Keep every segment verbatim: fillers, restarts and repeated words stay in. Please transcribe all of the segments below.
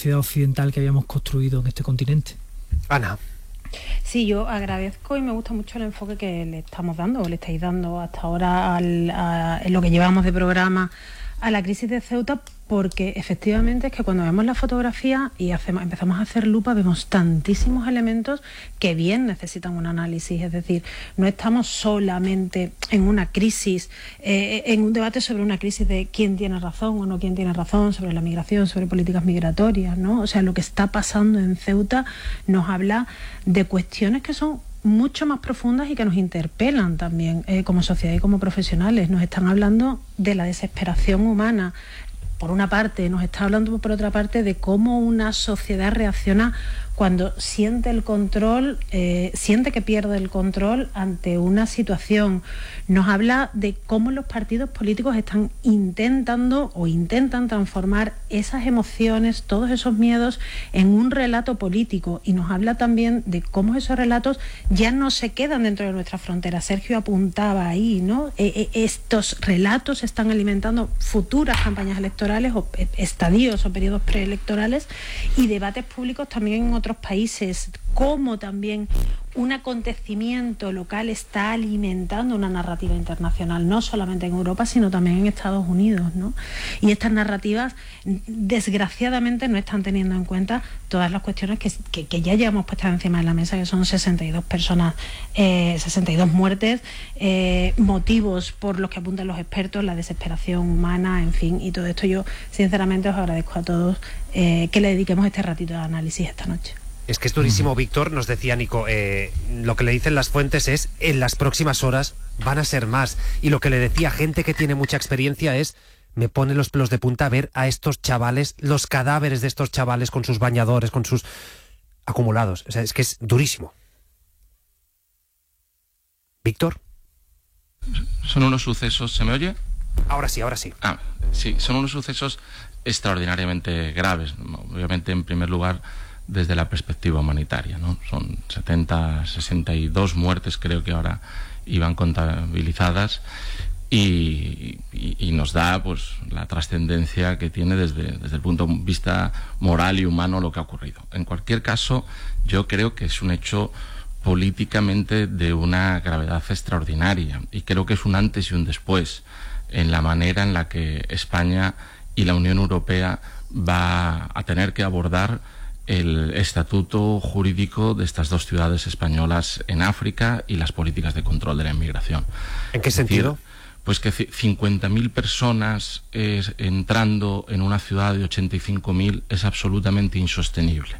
sociedad occidental que habíamos construido en este continente. Ana. Sí, yo agradezco y me gusta mucho el enfoque que le estamos dando, o le estáis dando hasta ahora al, a, en lo que llevamos de programa a la crisis de Ceuta, porque efectivamente es que cuando vemos la fotografía y hacemos, empezamos a hacer lupa, vemos tantísimos elementos que bien necesitan un análisis. Es decir, no estamos solamente en una crisis, eh, en un debate sobre una crisis de quién tiene razón o no quién tiene razón, sobre la migración, sobre políticas migratorias, ¿no? O sea, lo que está pasando en Ceuta nos habla de cuestiones que son mucho más profundas y que nos interpelan también eh, como sociedad y como profesionales. Nos están hablando de la desesperación humana, por una parte, nos está hablando por otra parte de cómo una sociedad reacciona cuando siente el control, eh, siente que pierde el control ante una situación. Nos habla de cómo los partidos políticos están intentando o intentan transformar esas emociones, todos esos miedos, en un relato político. Y nos habla también de cómo esos relatos ya no se quedan dentro de nuestras fronteras. Sergio apuntaba ahí, ¿no? Eh, eh, estos relatos están alimentando futuras campañas electorales o eh, estadios o periodos preelectorales y debates públicos también en otros países, cómo también un acontecimiento local está alimentando una narrativa internacional, no solamente en Europa, sino también en Estados Unidos, ¿no? Y estas narrativas, desgraciadamente, no están teniendo en cuenta todas las cuestiones que, que, que ya llevamos puestas encima de la mesa, que son sesenta y dos personas, eh, sesenta y dos muertes, eh, motivos por los que apuntan los expertos, la desesperación humana, en fin, y todo esto. Yo, sinceramente, os agradezco a todos eh, que le dediquemos este ratito de análisis esta noche. Es que es durísimo, Víctor. Nos decía Nico, eh, lo que le dicen las fuentes es, en las próximas horas van a ser más. Y lo que le decía gente que tiene mucha experiencia es, me pone los pelos de punta a ver a estos chavales, los cadáveres de estos chavales con sus bañadores, con sus acumulados. O sea, es que es durísimo. Víctor. Son unos sucesos... ¿Se me oye? Ahora sí, ahora sí. Ah, sí, son unos sucesos extraordinariamente graves. Obviamente, en primer lugar, desde la perspectiva humanitaria, ¿no? Son setenta, sesenta y dos muertes, creo que ahora iban contabilizadas, y, y, y nos da pues la trascendencia que tiene desde, desde el punto de vista moral y humano lo que ha ocurrido. En cualquier caso, yo creo que es un hecho políticamente de una gravedad extraordinaria, y creo que es un antes y un después en la manera en la que España y la Unión Europea va a tener que abordar el estatuto jurídico de estas dos ciudades españolas en África y las políticas de control de la inmigración. ¿En qué sentido? Decir, pues que cincuenta mil personas eh, entrando en una ciudad de ochenta y cinco mil es absolutamente insostenible.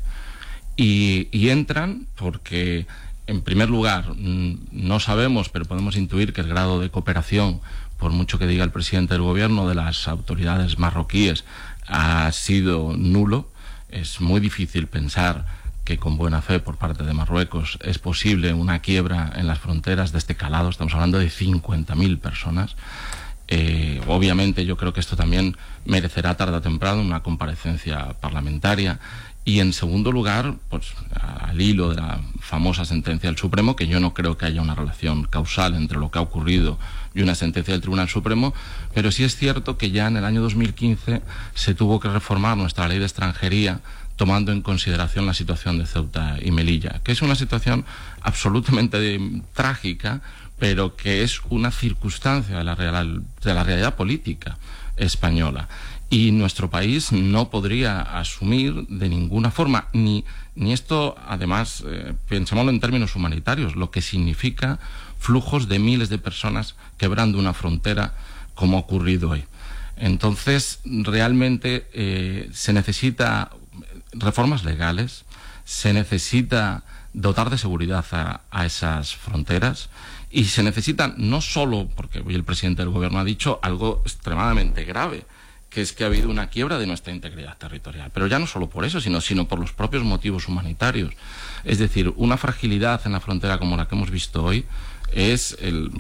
Y, y entran porque, en primer lugar, no sabemos, pero podemos intuir que el grado de cooperación, por mucho que diga el presidente del gobierno, de las autoridades marroquíes ha sido nulo. Es muy difícil pensar que con buena fe por parte de Marruecos es posible una quiebra en las fronteras de este calado. Estamos hablando de cincuenta mil personas. Eh, obviamente yo creo que esto también merecerá tarde o temprano una comparecencia parlamentaria. Y en segundo lugar, pues al hilo de la famosa sentencia del Supremo, que yo no creo que haya una relación causal entre lo que ha ocurrido y una sentencia del Tribunal Supremo, pero sí es cierto que ya en el año dos mil quince se tuvo que reformar nuestra ley de extranjería tomando en consideración la situación de Ceuta y Melilla, que es una situación absolutamente trágica, pero que es una circunstancia de la, real, de la realidad política española. Y nuestro país no podría asumir de ninguna forma, ni, ni esto, además, eh, pensémoslo en términos humanitarios, lo que significa flujos de miles de personas quebrando una frontera como ha ocurrido hoy. Entonces, realmente eh, se necesita reformas legales, se necesita dotar de seguridad a, a esas fronteras, y se necesita no solo, porque hoy el presidente del gobierno ha dicho algo extremadamente grave, que es que ha habido una quiebra de nuestra integridad territorial. Pero ya no solo por eso, sino, sino por los propios motivos humanitarios. Es decir, una fragilidad en la frontera como la que hemos visto hoy es el,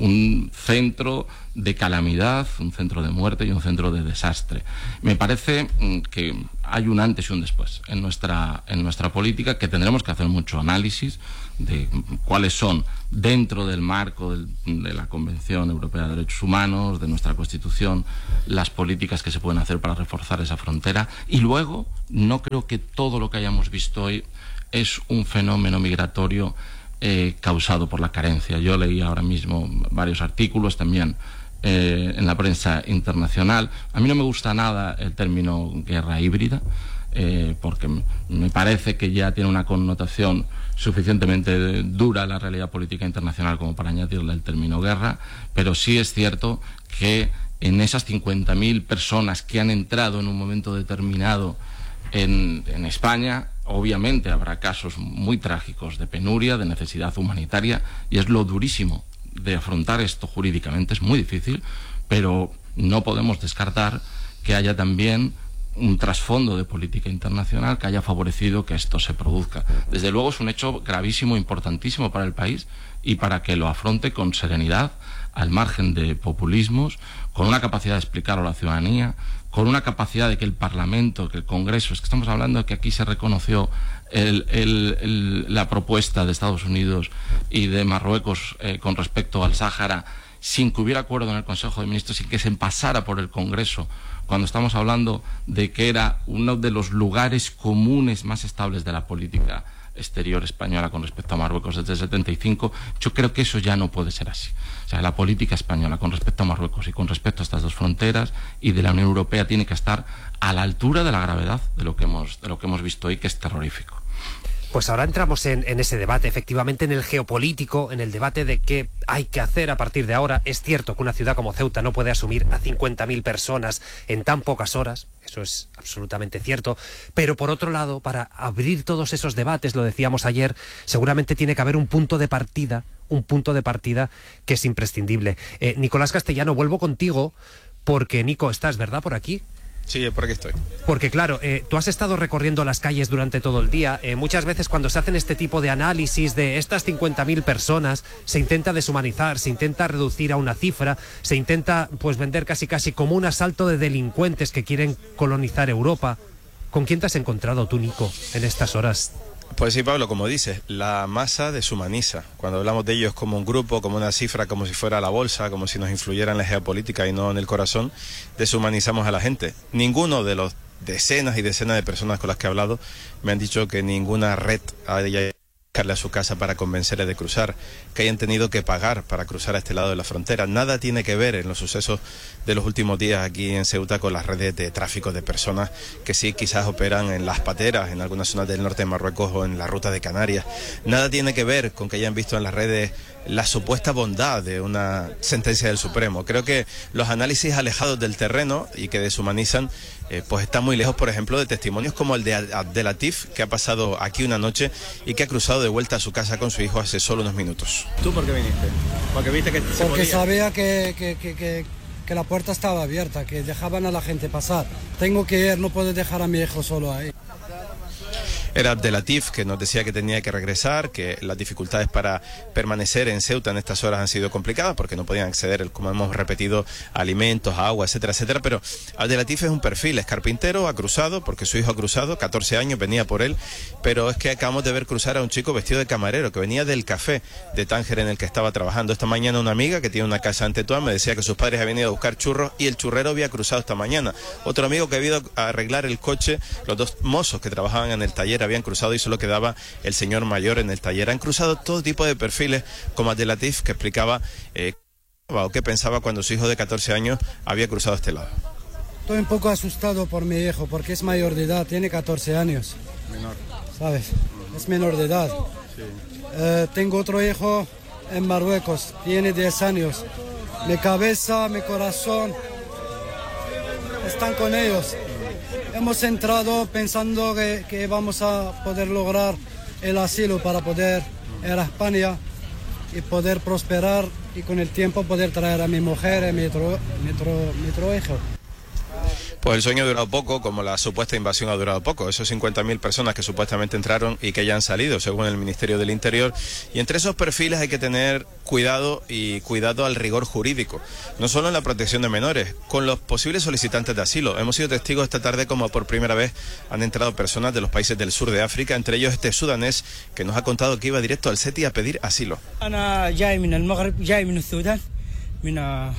un centro de calamidad, un centro de muerte y un centro de desastre. Me parece que hay un antes y un después en nuestra, en nuestra política, que tendremos que hacer mucho análisis de cuáles son, dentro del marco del, de la Convención Europea de Derechos Humanos, de nuestra Constitución, las políticas que se pueden hacer para reforzar esa frontera. Y luego, no creo que todo lo que hayamos visto hoy es un fenómeno migratorio eh, causado por la carencia. Yo leí ahora mismo varios artículos también eh, en la prensa internacional. A mí no me gusta nada el término guerra híbrida, eh, porque me parece que ya tiene una connotación suficientemente dura a la realidad política internacional como para añadirle el término guerra, pero sí es cierto que en esas cincuenta mil personas que han entrado en un momento determinado en, en España, obviamente habrá casos muy trágicos de penuria, de necesidad humanitaria, y es lo durísimo de afrontar esto jurídicamente. Es muy difícil, pero no podemos descartar que haya también un trasfondo de política internacional que haya favorecido que esto se produzca. Desde luego es un hecho gravísimo, importantísimo para el país, y para que lo afronte con serenidad, al margen de populismos, con una capacidad de explicarlo a la ciudadanía, con una capacidad de que el Parlamento, que el Congreso, es que estamos hablando de que aquí se reconoció el, el, el, la propuesta de Estados Unidos y de Marruecos eh, con respecto al Sáhara, sin que hubiera acuerdo en el Consejo de Ministros, sin que se pasara por el Congreso, cuando estamos hablando de que era uno de los lugares comunes más estables de la política exterior española con respecto a Marruecos desde el setenta y cinco, yo creo que eso ya no puede ser así. O sea, la política española con respecto a Marruecos y con respecto a estas dos fronteras y de la Unión Europea tiene que estar a la altura de la gravedad de lo que hemos, de lo que hemos visto hoy, que es terrorífico. Pues ahora entramos en, en ese debate, efectivamente en el geopolítico, en el debate de qué hay que hacer a partir de ahora. Es cierto que una ciudad como Ceuta no puede asumir a cincuenta mil personas en tan pocas horas, eso es absolutamente cierto, pero por otro lado, para abrir todos esos debates, lo decíamos ayer, seguramente tiene que haber un punto de partida, un punto de partida que es imprescindible. Eh, Nicolás Castellano, vuelvo contigo, porque Nico, estás, ¿verdad?, por aquí. Sí, por aquí estoy. Porque claro, eh, tú has estado recorriendo las calles durante todo el día. Eh, muchas veces cuando se hacen este tipo de análisis de estas cincuenta mil personas, se intenta deshumanizar, se intenta reducir a una cifra, se intenta pues vender casi casi como un asalto de delincuentes que quieren colonizar Europa. ¿Con quién te has encontrado tú, Nico, en estas horas? Pues sí, Pablo, como dices, la masa deshumaniza. Cuando hablamos de ellos como un grupo, como una cifra, como si fuera la bolsa, como si nos influyera en la geopolítica y no en el corazón, deshumanizamos a la gente. Ninguno de los decenas y decenas de personas con las que he hablado me han dicho que ninguna red haya a su casa para convencerle de cruzar, que hayan tenido que pagar para cruzar a este lado de la frontera. Nada tiene que ver en los sucesos de los últimos días aquí en Ceuta con las redes de tráfico de personas que sí quizás operan en las pateras, en algunas zonas del norte de Marruecos o en la ruta de Canarias. Nada tiene que ver con que hayan visto en las redes la supuesta bondad de una sentencia del Supremo. Creo que los análisis alejados del terreno y que deshumanizan eh, pues están muy lejos, por ejemplo, de testimonios como el de Abdelatif, que ha pasado aquí una noche y que ha cruzado de vuelta a su casa con su hijo hace solo unos minutos. ¿Tú por qué viniste? Porque viste que se Porque podía. sabía que, que, que, que, que la puerta estaba abierta, que dejaban a la gente pasar. Tengo que ir, no puedo dejar a mi hijo solo ahí. Era Abdelatif, que nos decía que tenía que regresar, que las dificultades para permanecer en Ceuta en estas horas han sido complicadas porque no podían acceder, como hemos repetido, a alimentos, a agua, etcétera, etcétera. Pero Abdelatif es un perfil, es carpintero, ha cruzado, porque su hijo ha cruzado, catorce años, venía por él, pero es que acabamos de ver cruzar a un chico vestido de camarero, que venía del café de Tánger en el que estaba trabajando. Esta mañana una amiga que tiene una casa en Tetuán me decía que sus padres habían ido a buscar churros y el churrero había cruzado esta mañana. Otro amigo que había ido a arreglar el coche, los dos mozos que trabajaban en el taller habían cruzado y solo quedaba el señor mayor en el taller. Han cruzado todo tipo de perfiles, como Abdelatif, que explicaba eh, o qué pensaba cuando su hijo de catorce años había cruzado este lado. Estoy un poco asustado por mi hijo, porque es mayor de edad, tiene catorce años. Menor. ¿Sabes? Es menor de edad. Sí. Eh, tengo otro hijo en Marruecos, tiene diez años. Mi cabeza, mi corazón están con ellos. Hemos entrado pensando que, que vamos a poder lograr el asilo para poder ir a España y poder prosperar y con el tiempo poder traer a mi mujer y a mi otro, mi otro, mi otro hijo. Pues el sueño ha durado poco, como la supuesta invasión ha durado poco. Esos cincuenta mil personas que supuestamente entraron y que ya han salido, según el Ministerio del Interior. Y entre esos perfiles hay que tener cuidado y cuidado al rigor jurídico. No solo en la protección de menores, con los posibles solicitantes de asilo. Hemos sido testigos esta tarde como por primera vez han entrado personas de los países del sur de África, entre ellos este sudanés que nos ha contado que iba directo al SETI a pedir asilo. أنا جاي من المغرب جاي من السودان من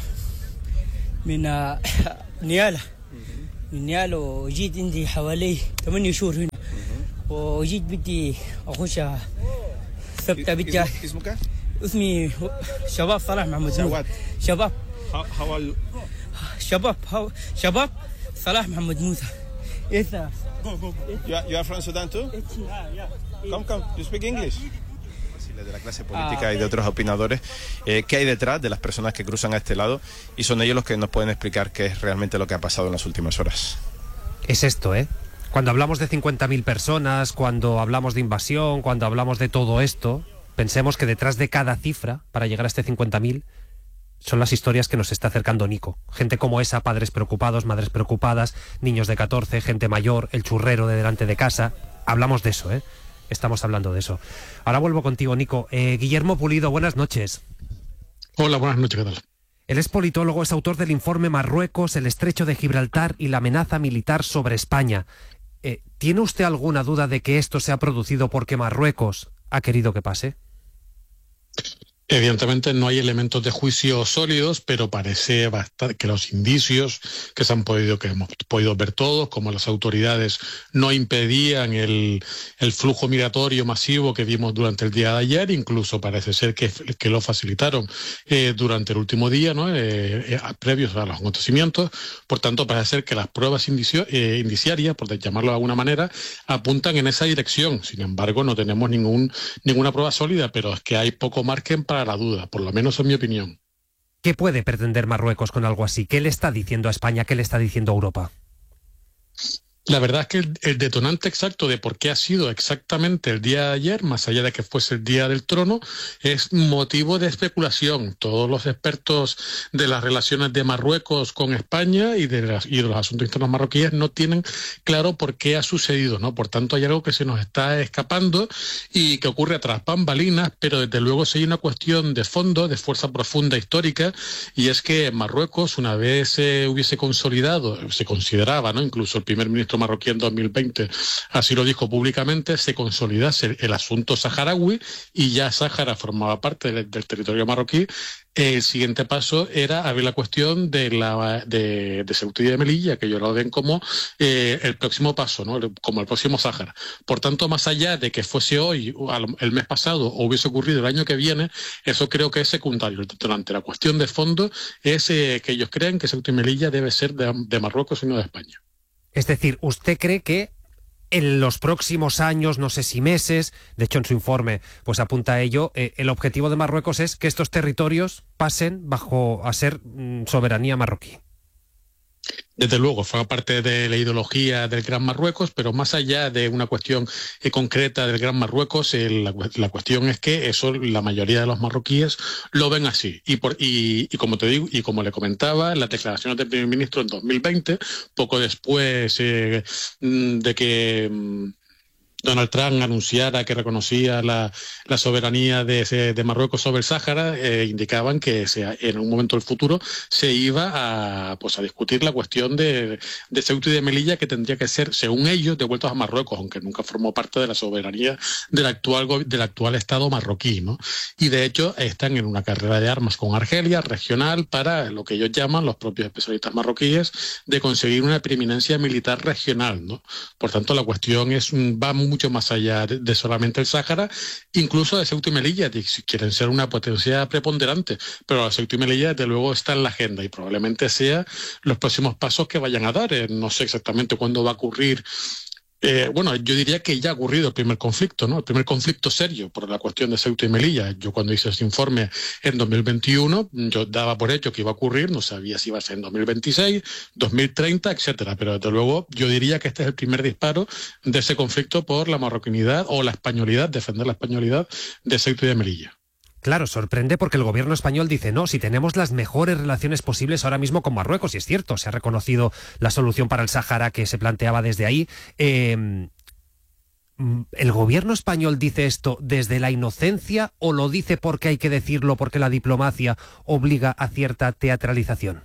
من نيالا من نيالا وجيت عندي حوالي ثمانية شهور هنا وجيت بدي أخش ثبت بدي اسمك؟ اسمي شباب صلاح محمد شواد شباب حوال شباب شباب صلاح محمد موسى Yes, you are, you are from Sudan too? Come, come, you speak English? De la clase política y de otros opinadores, eh, qué hay detrás de las personas que cruzan a este lado, y son ellos los que nos pueden explicar qué es realmente lo que ha pasado en las últimas horas. Es esto, ¿eh? Cuando hablamos de cincuenta mil personas, cuando hablamos de invasión, cuando hablamos de todo esto, pensemos que detrás de cada cifra, para llegar a este cincuenta mil, son las historias que nos está acercando Nico. Gente como esa, padres preocupados, madres preocupadas, niños de catorce, gente mayor, el churrero de delante de casa. Hablamos de eso, ¿eh? Estamos hablando de eso. Ahora vuelvo contigo, Nico. Eh, Guillermo Pulido, buenas noches. Hola, buenas noches, ¿qué tal? Él es politólogo, es autor del informe Marruecos, el Estrecho de Gibraltar y la amenaza militar sobre España. Eh, ¿Tiene usted alguna duda de que esto se ha producido porque Marruecos ha querido que pase? Evidentemente no hay elementos de juicio sólidos, pero parece bastante que los indicios que se han podido, que hemos podido ver todos, como las autoridades no impedían el, el flujo migratorio masivo que vimos durante el día de ayer, incluso parece ser que, que lo facilitaron eh, durante el último día, ¿no? eh, eh, previos a los acontecimientos. Por tanto, parece ser que las pruebas indicio, eh, indiciarias, por llamarlo de alguna manera, apuntan en esa dirección. Sin embargo, no tenemos ningún, ninguna prueba sólida, pero es que hay poco margen para la duda, por lo menos en mi opinión. ¿Qué puede pretender Marruecos con algo así? ¿Qué le está diciendo a España? ¿Qué le está diciendo a Europa? La verdad es que el, el detonante exacto de por qué ha sido exactamente el día de ayer, más allá de que fuese el día del trono, es motivo de especulación. Todos los expertos de las relaciones de Marruecos con España y de, las, y de los asuntos internos marroquíes no tienen claro por qué ha sucedido, ¿no? Por tanto, hay algo que se nos está escapando y que ocurre tras bambalinas, pero desde luego sí hay una cuestión de fondo, de fuerza profunda histórica, y es que Marruecos, una vez se hubiese consolidado, se consideraba, ¿no? Incluso el primer ministro marroquí en dos mil veinte así lo dijo públicamente, se consolidase el, el asunto saharaui y ya Sáhara formaba parte del, del territorio marroquí. El siguiente paso era abrir la cuestión de la de, de Ceuta y de Melilla, que ellos lo ven como eh, el próximo paso, ¿no? Como el próximo Sáhara. Por tanto, más allá de que fuese hoy, el mes pasado, o hubiese ocurrido el año que viene, eso creo que es secundario. El detonante, la cuestión de fondo es eh, que ellos creen que Ceuta y Melilla debe ser de, de Marruecos y no de España. Es decir, ¿usted cree que en los próximos años, no sé si meses, de hecho en su informe pues apunta a ello, eh, el objetivo de Marruecos es que estos territorios pasen bajo a ser mm, soberanía marroquí? Desde luego, forma parte de la ideología del Gran Marruecos, pero más allá de una cuestión eh, concreta del Gran Marruecos, eh, la, la cuestión es que eso la mayoría de los marroquíes lo ven así. Y, por, y, y como te digo, y como le comentaba, las declaraciones del primer ministro en dos mil veinte, poco después eh, de que Donald Trump anunciara que reconocía la, la soberanía de, de Marruecos sobre el Sáhara, eh, indicaban que se, en un momento del futuro se iba a, pues, a discutir la cuestión de, de Ceuta y de Melilla, que tendría que ser, según ellos, devueltos a Marruecos, aunque nunca formó parte de la soberanía del actual, del actual Estado marroquí, ¿no? Y de hecho están en una carrera de armas con Argelia, regional, para lo que ellos llaman, los propios especialistas marroquíes, de conseguir una preeminencia militar regional, ¿no? Por tanto, la cuestión es va muy mucho más allá de, de solamente el Sáhara, incluso de Ceuta y Melilla, si quieren ser una potencia preponderante, pero Ceuta y Melilla desde luego está en la agenda y probablemente sea los próximos pasos que vayan a dar. Eh, no sé exactamente cuándo va a ocurrir. Eh, bueno, yo diría que ya ha ocurrido el primer conflicto, ¿no? El primer conflicto serio por la cuestión de Ceuta y Melilla. Yo cuando hice ese informe en dos mil veintiuno, yo daba por hecho que iba a ocurrir, no sabía si iba a ser en dos mil veintiséis, dos mil treinta, etcétera. Pero desde luego yo diría que este es el primer disparo de ese conflicto por la marroquinidad o la españolidad, defender la españolidad de Ceuta y de Melilla. Claro, sorprende porque el gobierno español dice, no, si tenemos las mejores relaciones posibles ahora mismo con Marruecos, y es cierto, se ha reconocido la solución para el Sáhara que se planteaba desde ahí. Eh, ¿El gobierno español dice esto desde la inocencia o lo dice porque hay que decirlo, porque la diplomacia obliga a cierta teatralización?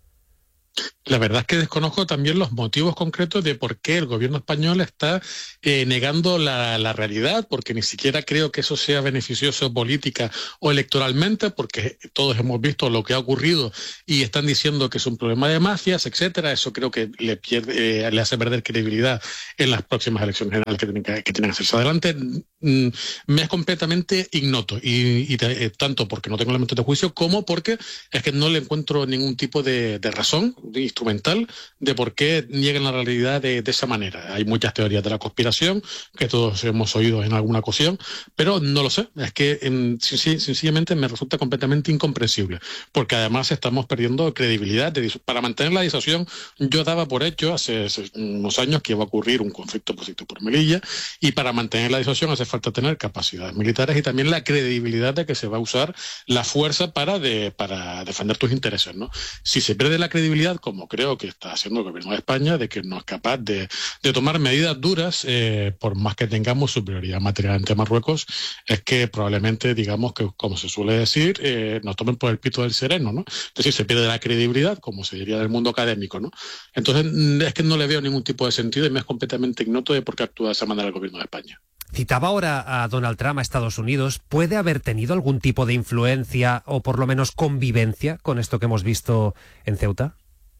La verdad es que desconozco también los motivos concretos de por qué el gobierno español está eh, negando la, la realidad, porque ni siquiera creo que eso sea beneficioso política o electoralmente, porque todos hemos visto lo que ha ocurrido y están diciendo que es un problema de mafias, etcétera. Eso creo que le, pierde, eh, le hace perder credibilidad en las próximas elecciones generales que tienen que, que, tienen que hacerse adelante. Mm, me es completamente ignoto, y, y eh, tanto porque no tengo elementos de juicio como porque es que no le encuentro ningún tipo de, de razón instrumental de por qué niegan la realidad de, de esa manera. Hay muchas teorías de la conspiración que todos hemos oído en alguna ocasión, pero no lo sé. Es que en, sen- sencillamente me resulta completamente incomprensible, porque además estamos perdiendo credibilidad. De, para mantener la disuasión, yo daba por hecho hace, hace unos años que iba a ocurrir un conflicto positivo por Melilla, y para mantener la disuasión hace falta tener capacidades militares y también la credibilidad de que se va a usar la fuerza para, de, para defender tus intereses, ¿no? Si se pierde la credibilidad, como creo que está haciendo el gobierno de España, de que no es capaz de, de tomar medidas duras, eh, por más que tengamos superioridad material ante Marruecos, es que probablemente, digamos que, como se suele decir, eh, nos tomen por el pito del sereno, ¿no? Es decir, se pierde la credibilidad, como se diría del mundo académico, ¿no? Entonces, es que no le veo ningún tipo de sentido y me es completamente ignoto de por qué actúa de esa manera el gobierno de España. Citaba ahora a Donald Trump, a Estados Unidos. ¿Puede haber tenido algún tipo de influencia o por lo menos convivencia con esto que hemos visto en Ceuta?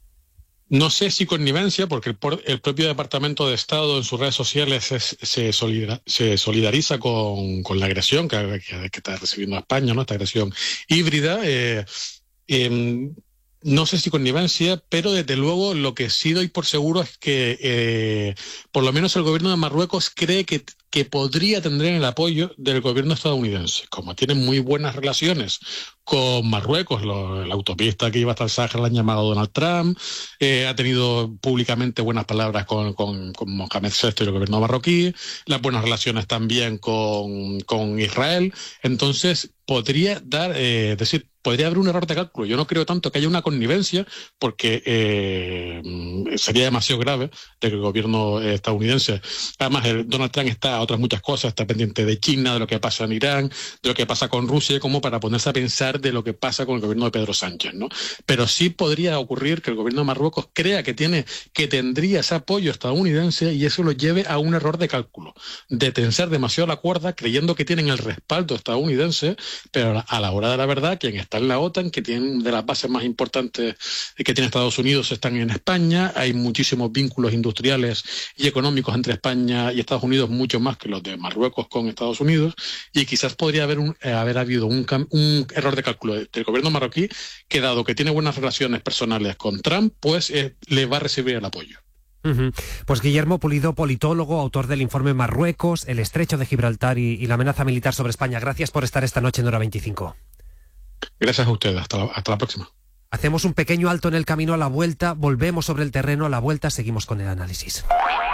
No sé si connivencia, porque el, por, el propio Departamento de Estado en sus redes sociales es, se, solidar, se solidariza con, con la agresión que, que, que está recibiendo España, ¿no? Esta agresión híbrida. Eh, eh, no sé si connivencia, pero desde luego lo que sí doy por seguro es que eh, por lo menos el gobierno de Marruecos cree que, que podría tener el apoyo del gobierno estadounidense. Como tienen muy buenas relaciones con Marruecos, lo, la autopista que iba hasta el Sáhara la han llamado Donald Trump, eh, ha tenido públicamente buenas palabras con, con, con Mohamed sexto y el gobierno marroquí, las buenas relaciones también con, con Israel. Entonces podría dar, eh, es decir, podría haber un error de cálculo. Yo no creo tanto que haya una connivencia, porque eh, sería demasiado grave de que el gobierno estadounidense, además el Donald Trump está a otras muchas cosas, está pendiente de China, de lo que pasa en Irán, de lo que pasa con Rusia, como para ponerse a pensar de lo que pasa con el gobierno de Pedro Sánchez, ¿no? Pero sí podría ocurrir que el gobierno de Marruecos crea que tiene, que tendría ese apoyo estadounidense y eso lo lleve a un error de cálculo, de tensar demasiado la cuerda creyendo que tienen el respaldo estadounidense, pero a la hora de la verdad, quien está en la OTAN, que tiene de las bases más importantes que tiene Estados Unidos, están en España. Hay muchísimos vínculos industriales y económicos entre España y Estados Unidos, mucho más que los de Marruecos con Estados Unidos, y quizás podría haber, un, eh, haber habido un, un error de cálculo del gobierno marroquí, que dado que tiene buenas relaciones personales con Trump, pues eh, le va a recibir el apoyo. Uh-huh. Pues Guillermo Pulido, politólogo, autor del informe Marruecos, el estrecho de Gibraltar y, y la amenaza militar sobre España. Gracias por estar esta noche en Hora veinticinco. Gracias a ustedes. Hasta la, hasta la próxima. Hacemos un pequeño alto en el camino a la vuelta, volvemos sobre el terreno, a la vuelta seguimos con el análisis.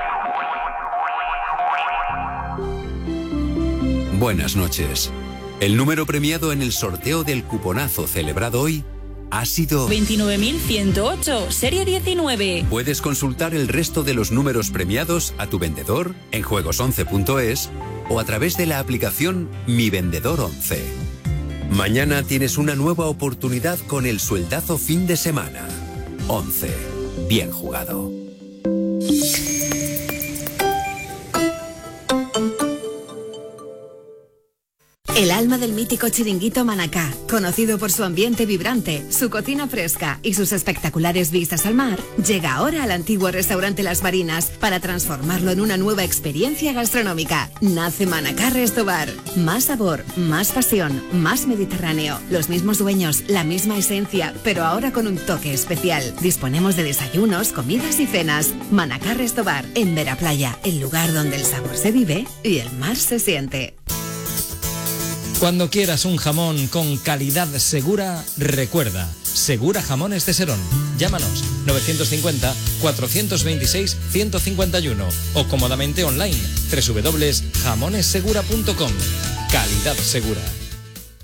Buenas noches. El número premiado en el sorteo del cuponazo celebrado hoy ha sido veintinueve mil ciento ocho, serie diecinueve. Puedes consultar el resto de los números premiados a tu vendedor en juegos once punto es o a través de la aplicación Mi Vendedor once. Mañana tienes una nueva oportunidad con el sueldazo fin de semana. once. Bien jugado. El alma del mítico chiringuito Manacá, conocido por su ambiente vibrante, su cocina fresca y sus espectaculares vistas al mar, llega ahora al antiguo restaurante Las Marinas para transformarlo en una nueva experiencia gastronómica. Nace Manacá Resto Bar. Más sabor, más pasión, más mediterráneo. Los mismos dueños, la misma esencia, pero ahora con un toque especial. Disponemos de desayunos, comidas y cenas. Manacá Resto Bar, en Veraplaya, el lugar donde el sabor se vive y el mar se siente. Cuando quieras un jamón con calidad segura, recuerda, Segura Jamones de Serón. Llámanos novecientos cincuenta, cuatrocientos veintiséis, ciento cincuenta y uno o cómodamente online doble u doble u doble u punto jamones segura punto com. Calidad segura.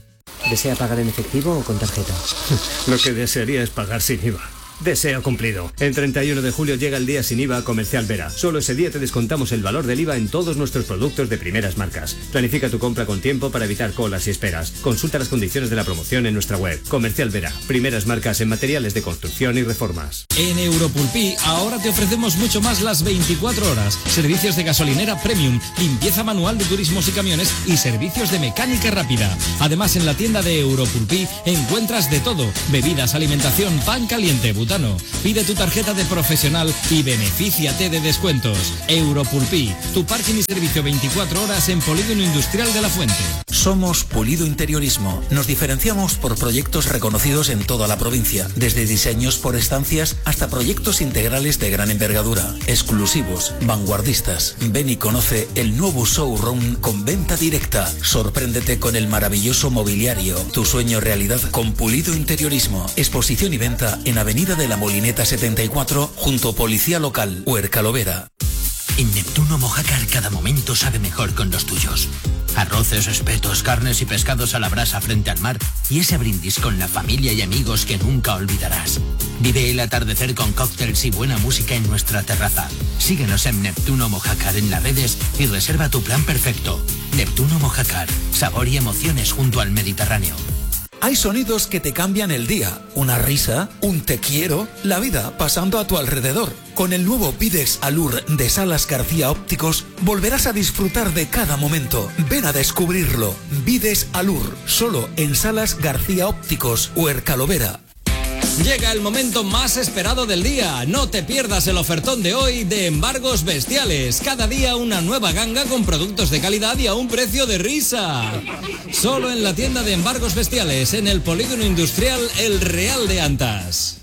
¿Desea pagar en efectivo o con tarjeta? Lo que desearía es pagar sin I V A. Deseo cumplido. El treinta y uno de julio llega el día sin I V A a Comercial Vera. Solo ese día te descontamos el valor del I V A en todos nuestros productos de primeras marcas. Planifica tu compra con tiempo para evitar colas y esperas. Consulta las condiciones de la promoción en nuestra web. Comercial Vera. Primeras marcas en materiales de construcción y reformas. En Europulpi ahora te ofrecemos mucho más las veinticuatro horas. Servicios de gasolinera premium, limpieza manual de turismos y camiones y servicios de mecánica rápida. Además, en la tienda de Europulpi encuentras de todo: bebidas, alimentación, pan caliente, butano. Pide tu tarjeta de profesional y benefíciate de descuentos. Europulpi, tu parking y servicio veinticuatro horas en Polígono Industrial de La Fuente. Somos Pulido Interiorismo. Nos diferenciamos por proyectos reconocidos en toda la provincia, desde diseños por estancias hasta proyectos integrales de gran envergadura, exclusivos, vanguardistas. Ven y conoce el nuevo showroom con venta directa. Sorpréndete con el maravilloso mobiliario. Tu sueño realidad con Pulido Interiorismo. Exposición y venta en Avenida de la Molineta setenta y cuatro, junto a Policía Local, Huercalovera. En Neptuno Mojácar cada momento sabe mejor con los tuyos. Arroces, espetos, carnes y pescados a la brasa frente al mar y ese brindis con la familia y amigos que nunca olvidarás. Vive el atardecer con cócteles y buena música en nuestra terraza. Síguenos en Neptuno Mojácar en las redes y reserva tu plan perfecto. Neptuno Mojácar, sabor y emociones junto al Mediterráneo. Hay sonidos que te cambian el día. Una risa, un te quiero, la vida pasando a tu alrededor. Con el nuevo Videx Allure de Salas García Ópticos volverás a disfrutar de cada momento. Ven a descubrirlo. Videx Allure, solo en Salas García Ópticos, Huercalovera. Llega el momento más esperado del día. No te pierdas el ofertón de hoy de Embargos Bestiales. Cada día una nueva ganga con productos de calidad y a un precio de risa. Solo en la tienda de Embargos Bestiales, en el Polígono Industrial El Real de Antas.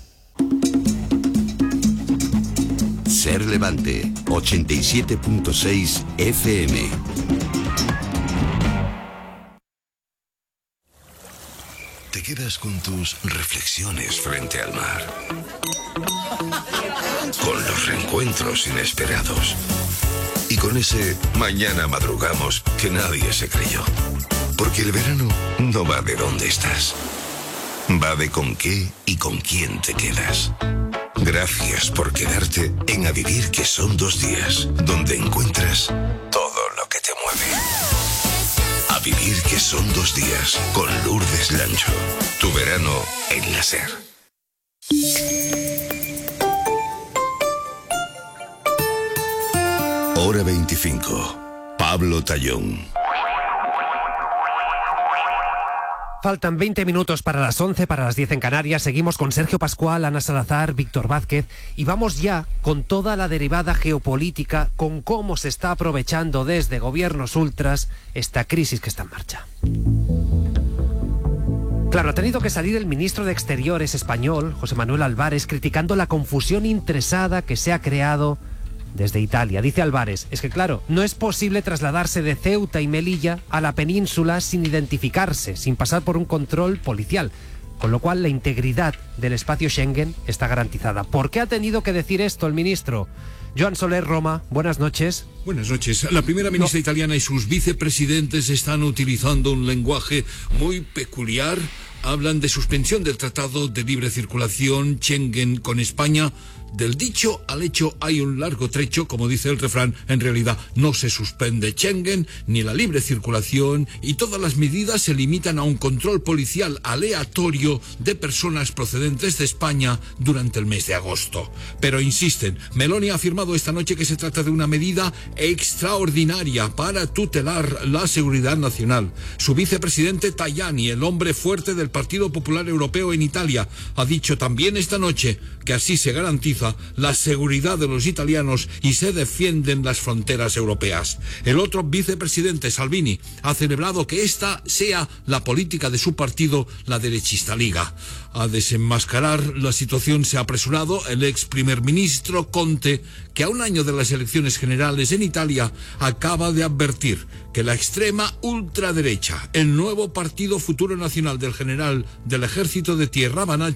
Ser Levante, ochenta y siete punto seis F M. Te quedas con tus reflexiones frente al mar, con los reencuentros inesperados y con ese mañana madrugamos que nadie se creyó. Porque el verano no va de dónde estás, va de con qué y con quién te quedas. Gracias por quedarte en A Vivir, que son dos días, donde encuentras todo lo que te mueve. A Vivir, que son dos días, con Lourdes Lancho. Tu verano en la SER. Hora veinticinco. Pablo Tallón. Faltan veinte minutos para las once, para las diez en Canarias. Seguimos con Sergio Pascual, Ana Salazar, Víctor Vázquez y vamos ya con toda la derivada geopolítica, con cómo se está aprovechando desde gobiernos ultras esta crisis que está en marcha. Claro, ha tenido que salir el ministro de Exteriores español, José Manuel Álvarez, criticando la confusión interesada que se ha creado desde Italia. Dice Álvarez, es que claro, no es posible trasladarse de Ceuta y Melilla a la península sin identificarse, sin pasar por un control policial, con lo cual la integridad del espacio Schengen está garantizada. ¿Por qué ha tenido que decir esto el ministro? Joan Soler, Roma, buenas noches. Buenas noches. La primera ministra no. italiana y sus vicepresidentes están utilizando un lenguaje muy peculiar. Hablan de suspensión del Tratado de Libre Circulación Schengen con España. Del dicho al hecho hay un largo trecho, como dice el refrán. En realidad no se suspende Schengen ni la libre circulación y todas las medidas se limitan a un control policial aleatorio de personas procedentes de España durante el mes de agosto. Pero insisten, Meloni ha afirmado esta noche que se trata de una medida extraordinaria para tutelar la seguridad nacional. Su vicepresidente Tajani, el hombre fuerte del Partido Popular Europeo en Italia, ha dicho también esta noche que así se garantiza la seguridad de los italianos y se defienden las fronteras europeas. El otro vicepresidente, Salvini, ha celebrado que esta sea la política de su partido, la derechista Liga. A desenmascarar la situación se ha apresurado el ex primer ministro Conte, que a un año de las elecciones generales en Italia acaba de advertir que la extrema ultraderecha, el nuevo Partido Futuro Nacional del general del Ejército de Tierra Banacci,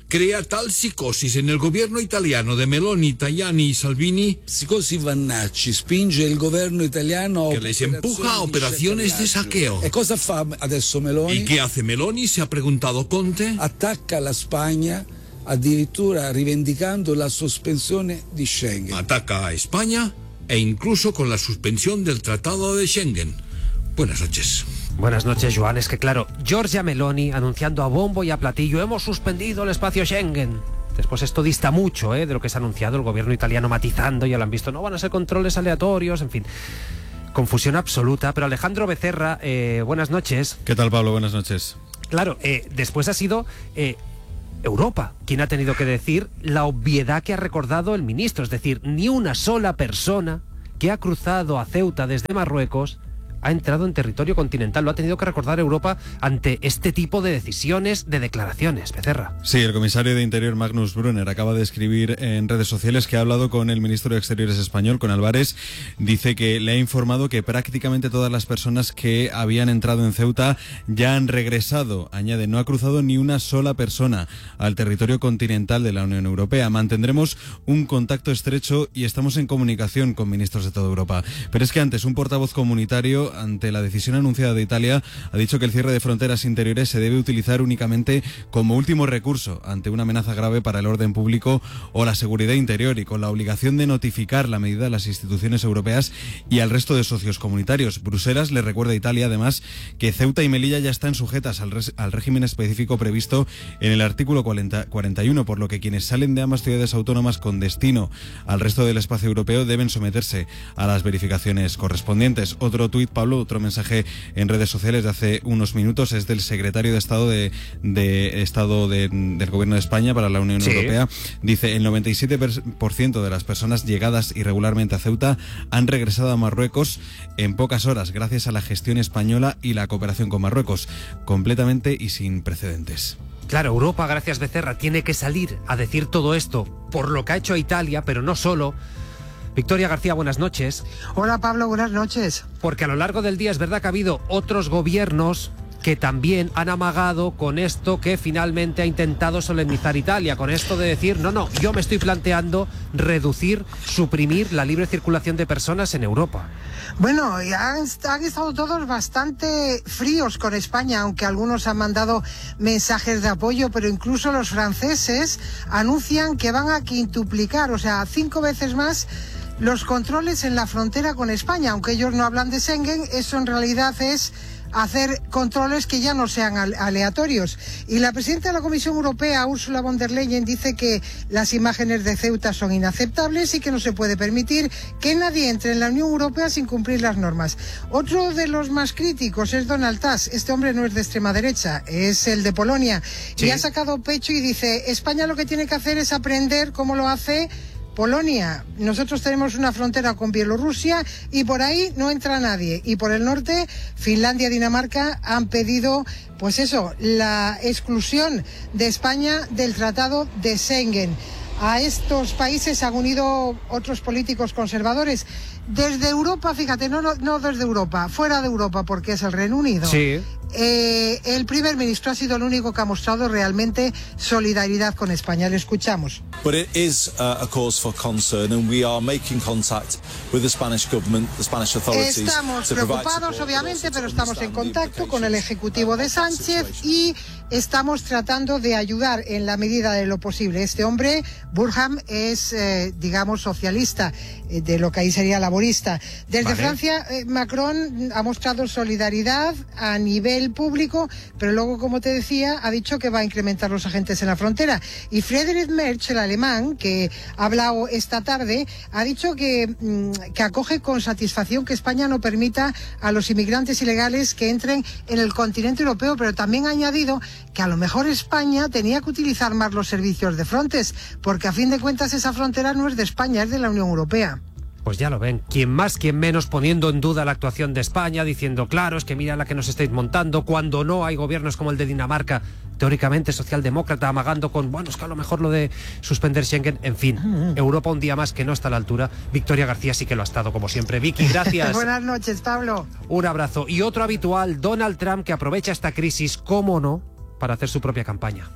crea tal psicosis en el gobierno italiano de Meloni, Tajani y Salvini Psicosi Vannacci spinge il governo italiano que les empuja a operaciones de saqueo. E cosa fa adesso Meloni? ¿Y qué hace Meloni? Se ha preguntado Conte. Attacca la Spagna, addirittura rivendicando la sospensione di Schengen. Ataca a España e incluso con la suspensión del Tratado de Schengen. Buenas noches. Buenas noches, Joan. Es que claro, Giorgia Meloni anunciando a bombo y a platillo: hemos suspendido el espacio Schengen. Después esto dista mucho ¿eh? de lo que se ha anunciado, el gobierno italiano matizando, ya lo han visto, no van a ser controles aleatorios, en fin. Confusión absoluta. Pero Alejandro Becerra, eh, buenas noches. ¿Qué tal, Pablo? Buenas noches. Claro, eh, después ha sido eh, Europa quien ha tenido que decir la obviedad que ha recordado el ministro, es decir, ni una sola persona que ha cruzado a Ceuta desde Marruecos ha entrado en territorio continental. Lo ha tenido que recordar Europa ante este tipo de decisiones, de declaraciones. Becerra. Sí, el comisario de Interior Magnus Brunner acaba de escribir en redes sociales que ha hablado con el ministro de Exteriores español, con Álvarez. Dice que le ha informado que prácticamente todas las personas que habían entrado en Ceuta ya han regresado. Añade, no ha cruzado ni una sola persona al territorio continental de la Unión Europea. Mantendremos un contacto estrecho y estamos en comunicación con ministros de toda Europa. Pero es que antes un portavoz comunitario, ante la decisión anunciada de Italia, ha dicho que el cierre de fronteras interiores se debe utilizar únicamente como último recurso ante una amenaza grave para el orden público o la seguridad interior, y con la obligación de notificar la medida a las instituciones europeas y al resto de socios comunitarios. Bruselas le recuerda a Italia, además, que Ceuta y Melilla ya están sujetas al, res, al régimen específico previsto en el artículo cuarenta, cuarenta y uno, por lo que quienes salen de ambas ciudades autónomas con destino al resto del espacio europeo deben someterse a las verificaciones correspondientes. Otro tuit, Pablo, otro mensaje en redes sociales de hace unos minutos es del secretario de Estado de, de Estado de, del Gobierno de España para la Unión sí. Europea. Dice, el noventa y siete por ciento de las personas llegadas irregularmente a Ceuta han regresado a Marruecos en pocas horas, gracias a la gestión española y la cooperación con Marruecos, completamente y sin precedentes. Claro, Europa, gracias Becerra, tiene que salir a decir todo esto por lo que ha hecho Italia, pero no solo. Victoria García, buenas noches. Hola Pablo, buenas noches. Porque a lo largo del día es verdad que ha habido otros gobiernos que también han amagado con esto que finalmente ha intentado solemnizar Italia, con esto de decir, no, no, yo me estoy planteando reducir, suprimir la libre circulación de personas en Europa. Bueno, han, han estado todos bastante fríos con España, aunque algunos han mandado mensajes de apoyo, pero incluso los franceses anuncian que van a quintuplicar, o sea, cinco veces más los controles en la frontera con España. Aunque ellos no hablan de Schengen, eso en realidad es hacer controles que ya no sean aleatorios. Y la presidenta de la Comisión Europea, Ursula von der Leyen, dice que las imágenes de Ceuta son inaceptables y que no se puede permitir que nadie entre en la Unión Europea sin cumplir las normas. Otro de los más críticos es Donald Tusk. Este hombre no es de extrema derecha, es el de Polonia. Sí. Y ha sacado pecho y dice, España lo que tiene que hacer es aprender cómo lo hace Polonia. Nosotros tenemos una frontera con Bielorrusia y por ahí no entra nadie. Y por el norte, Finlandia y Dinamarca han pedido, pues eso, la exclusión de España del Tratado de Schengen. A estos países se han unido otros políticos conservadores. Desde Europa, fíjate, no, no, no desde Europa, fuera de Europa, porque es el Reino Unido. Sí. Eh, el primer ministro ha sido el único que ha mostrado realmente solidaridad con España. Le escuchamos. But it is uh, a cause for concern, and we are making contact with the Spanish government, the Spanish authorities. Estamos preocupados, obviamente, pero estamos en contacto con el ejecutivo de Sánchez y estamos tratando de ayudar en la medida de lo posible. Este hombre, Burham, es, eh, digamos, socialista, eh, de lo que ahí sería laborista. Desde vale. Francia, eh, Macron ha mostrado solidaridad a nivel público, pero luego, como te decía, ha dicho que va a incrementar los agentes en la frontera. Y Friedrich Merz, el alemán, que ha hablado esta tarde, ha dicho que, que acoge con satisfacción que España no permita a los inmigrantes ilegales que entren en el continente europeo, pero también ha añadido que a lo mejor España tenía que utilizar más los servicios de Frontex, porque a fin de cuentas esa frontera no es de España, es de la Unión Europea. Pues ya lo ven, quien más, quien menos, poniendo en duda la actuación de España, diciendo, claro, es que mira la que nos estáis montando, cuando no hay gobiernos como el de Dinamarca, teóricamente socialdemócrata, amagando con, bueno, es que a lo mejor lo de suspender Schengen, en fin, Europa un día más que no está a la altura. Victoria García sí que lo ha estado, como siempre. Vicky, gracias. Buenas noches, Pablo. Un abrazo. Y otro habitual, Donald Trump, que aprovecha esta crisis, cómo no, para hacer su propia campaña.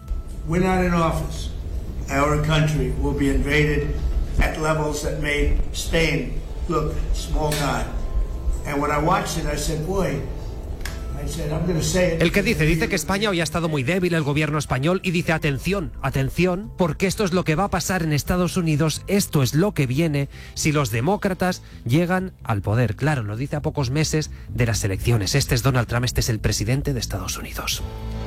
we're not in office, our country will be invaded at levels that made Spain look small time. And when I watched it, I said, boy, El que dice, dice que España hoy ha estado muy débil, el gobierno español, y dice, atención, atención, porque esto es lo que va a pasar en Estados Unidos, esto es lo que viene si los demócratas llegan al poder. Claro, lo dice a pocos meses de las elecciones. Este es Donald Trump, este es el presidente de Estados Unidos.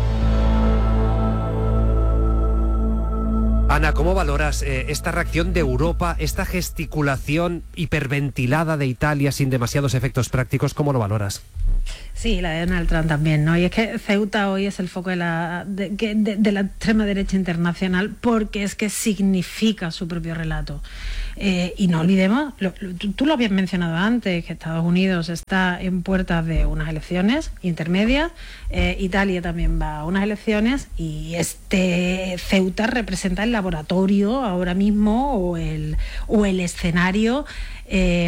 Ana, ¿cómo valoras eh, esta reacción de Europa, esta gesticulación hiperventilada de Italia sin demasiados efectos prácticos? ¿Cómo lo valoras? Sí, la de Donald Trump también, ¿no? Y es que Ceuta hoy es el foco de la, de, de, de la extrema derecha internacional porque es que significa su propio relato. Eh, y no olvidemos, lo, lo, tú, tú lo habías mencionado antes, que Estados Unidos está en puertas de unas elecciones intermedias, eh, Italia también va a unas elecciones y este Ceuta representa el laboratorio ahora mismo o el, o el escenario eh,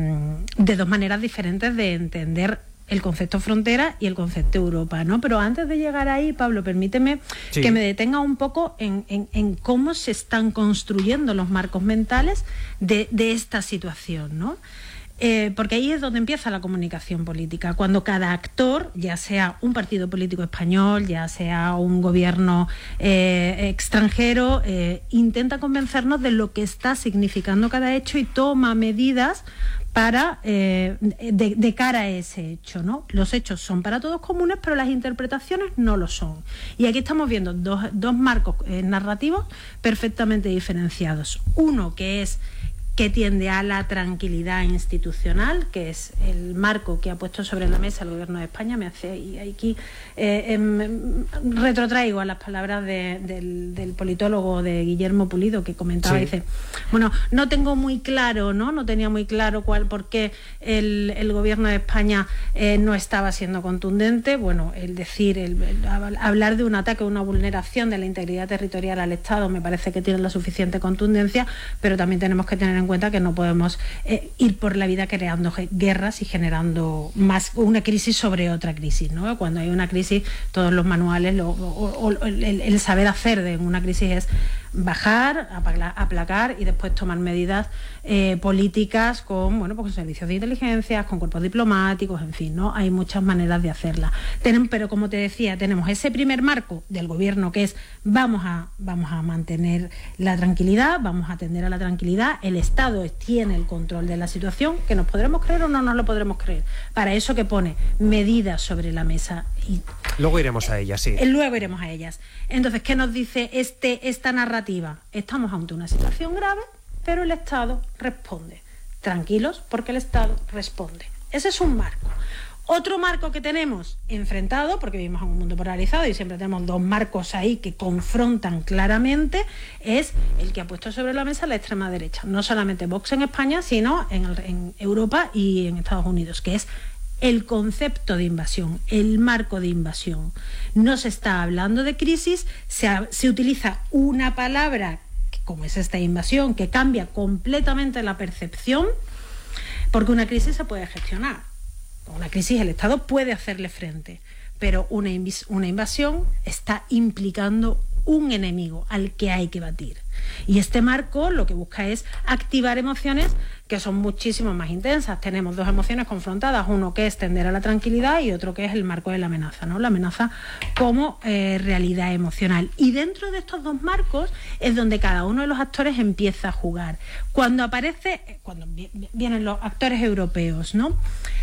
de dos maneras diferentes de entender el concepto frontera y el concepto Europa, ¿no? Pero antes de llegar ahí, Pablo, permíteme sí. que me detenga un poco en, en, en cómo se están construyendo los marcos mentales de, de esta situación, ¿no? Eh, porque ahí es donde empieza la comunicación política, cuando cada actor, ya sea un partido político español, ya sea un gobierno eh, extranjero, eh, intenta convencernos de lo que está significando cada hecho y toma medidas para eh, de, de cara a ese hecho, ¿no? Los hechos son para todos comunes, pero las interpretaciones no lo son. Y aquí estamos viendo dos, dos marcos eh, narrativos perfectamente diferenciados. Uno que es que tiende a la tranquilidad institucional, que es el marco que ha puesto sobre la mesa el Gobierno de España. Me hace y aquí eh, eh, retrotraigo a las palabras de, del, del politólogo de Guillermo Pulido, que comentaba, sí. dice, bueno, no tengo muy claro, no, no tenía muy claro cuál, por qué el, el Gobierno de España eh, no estaba siendo contundente. Bueno, el decir, el, el, hablar de un ataque, una vulneración de la integridad territorial al Estado, me parece que tiene la suficiente contundencia, pero también tenemos que tener en cuenta que no podemos eh, ir por la vida creando guerras y generando más una crisis sobre otra crisis, ¿no? Cuando hay una crisis, todos los manuales, lo, o, o, el, el saber hacer de una crisis es bajar, aplacar y después tomar medidas eh, políticas con, bueno, pues con servicios de inteligencia, con cuerpos diplomáticos, en fin, ¿no? Hay muchas maneras de hacerla. Ten, pero como te decía, tenemos ese primer marco del gobierno que es vamos a, vamos a mantener la tranquilidad, vamos a atender a la tranquilidad, el Estado tiene el control de la situación, que nos podremos creer o no nos lo podremos creer. Para eso que pone medidas sobre la mesa. Y, luego iremos a ellas, sí. Eh, luego iremos a ellas. Entonces, ¿qué nos dice este, esta narrativa? Estamos ante una situación grave, pero el Estado responde. Tranquilos, porque el Estado responde. Ese es un marco. Otro marco que tenemos enfrentado, porque vivimos en un mundo polarizado y siempre tenemos dos marcos ahí que confrontan claramente, es el que ha puesto sobre la mesa la extrema derecha. No solamente Vox en España, sino en, el, en Europa y en Estados Unidos, que es el concepto de invasión, el marco de invasión. No se está hablando de crisis, se, ha, se utiliza una palabra, como es esta invasión, que cambia completamente la percepción, porque una crisis se puede gestionar. Una crisis el Estado puede hacerle frente, pero una, invis- una invasión está implicando un enemigo al que hay que batir. Y este marco lo que busca es activar emociones que son muchísimo más intensas. Tenemos dos emociones confrontadas, uno que es tender a la tranquilidad y otro que es el marco de la amenaza, ¿no? La amenaza como eh, realidad emocional. Y dentro de estos dos marcos es donde cada uno de los actores empieza a jugar. Cuando aparece, cuando vienen los actores europeos, ¿no?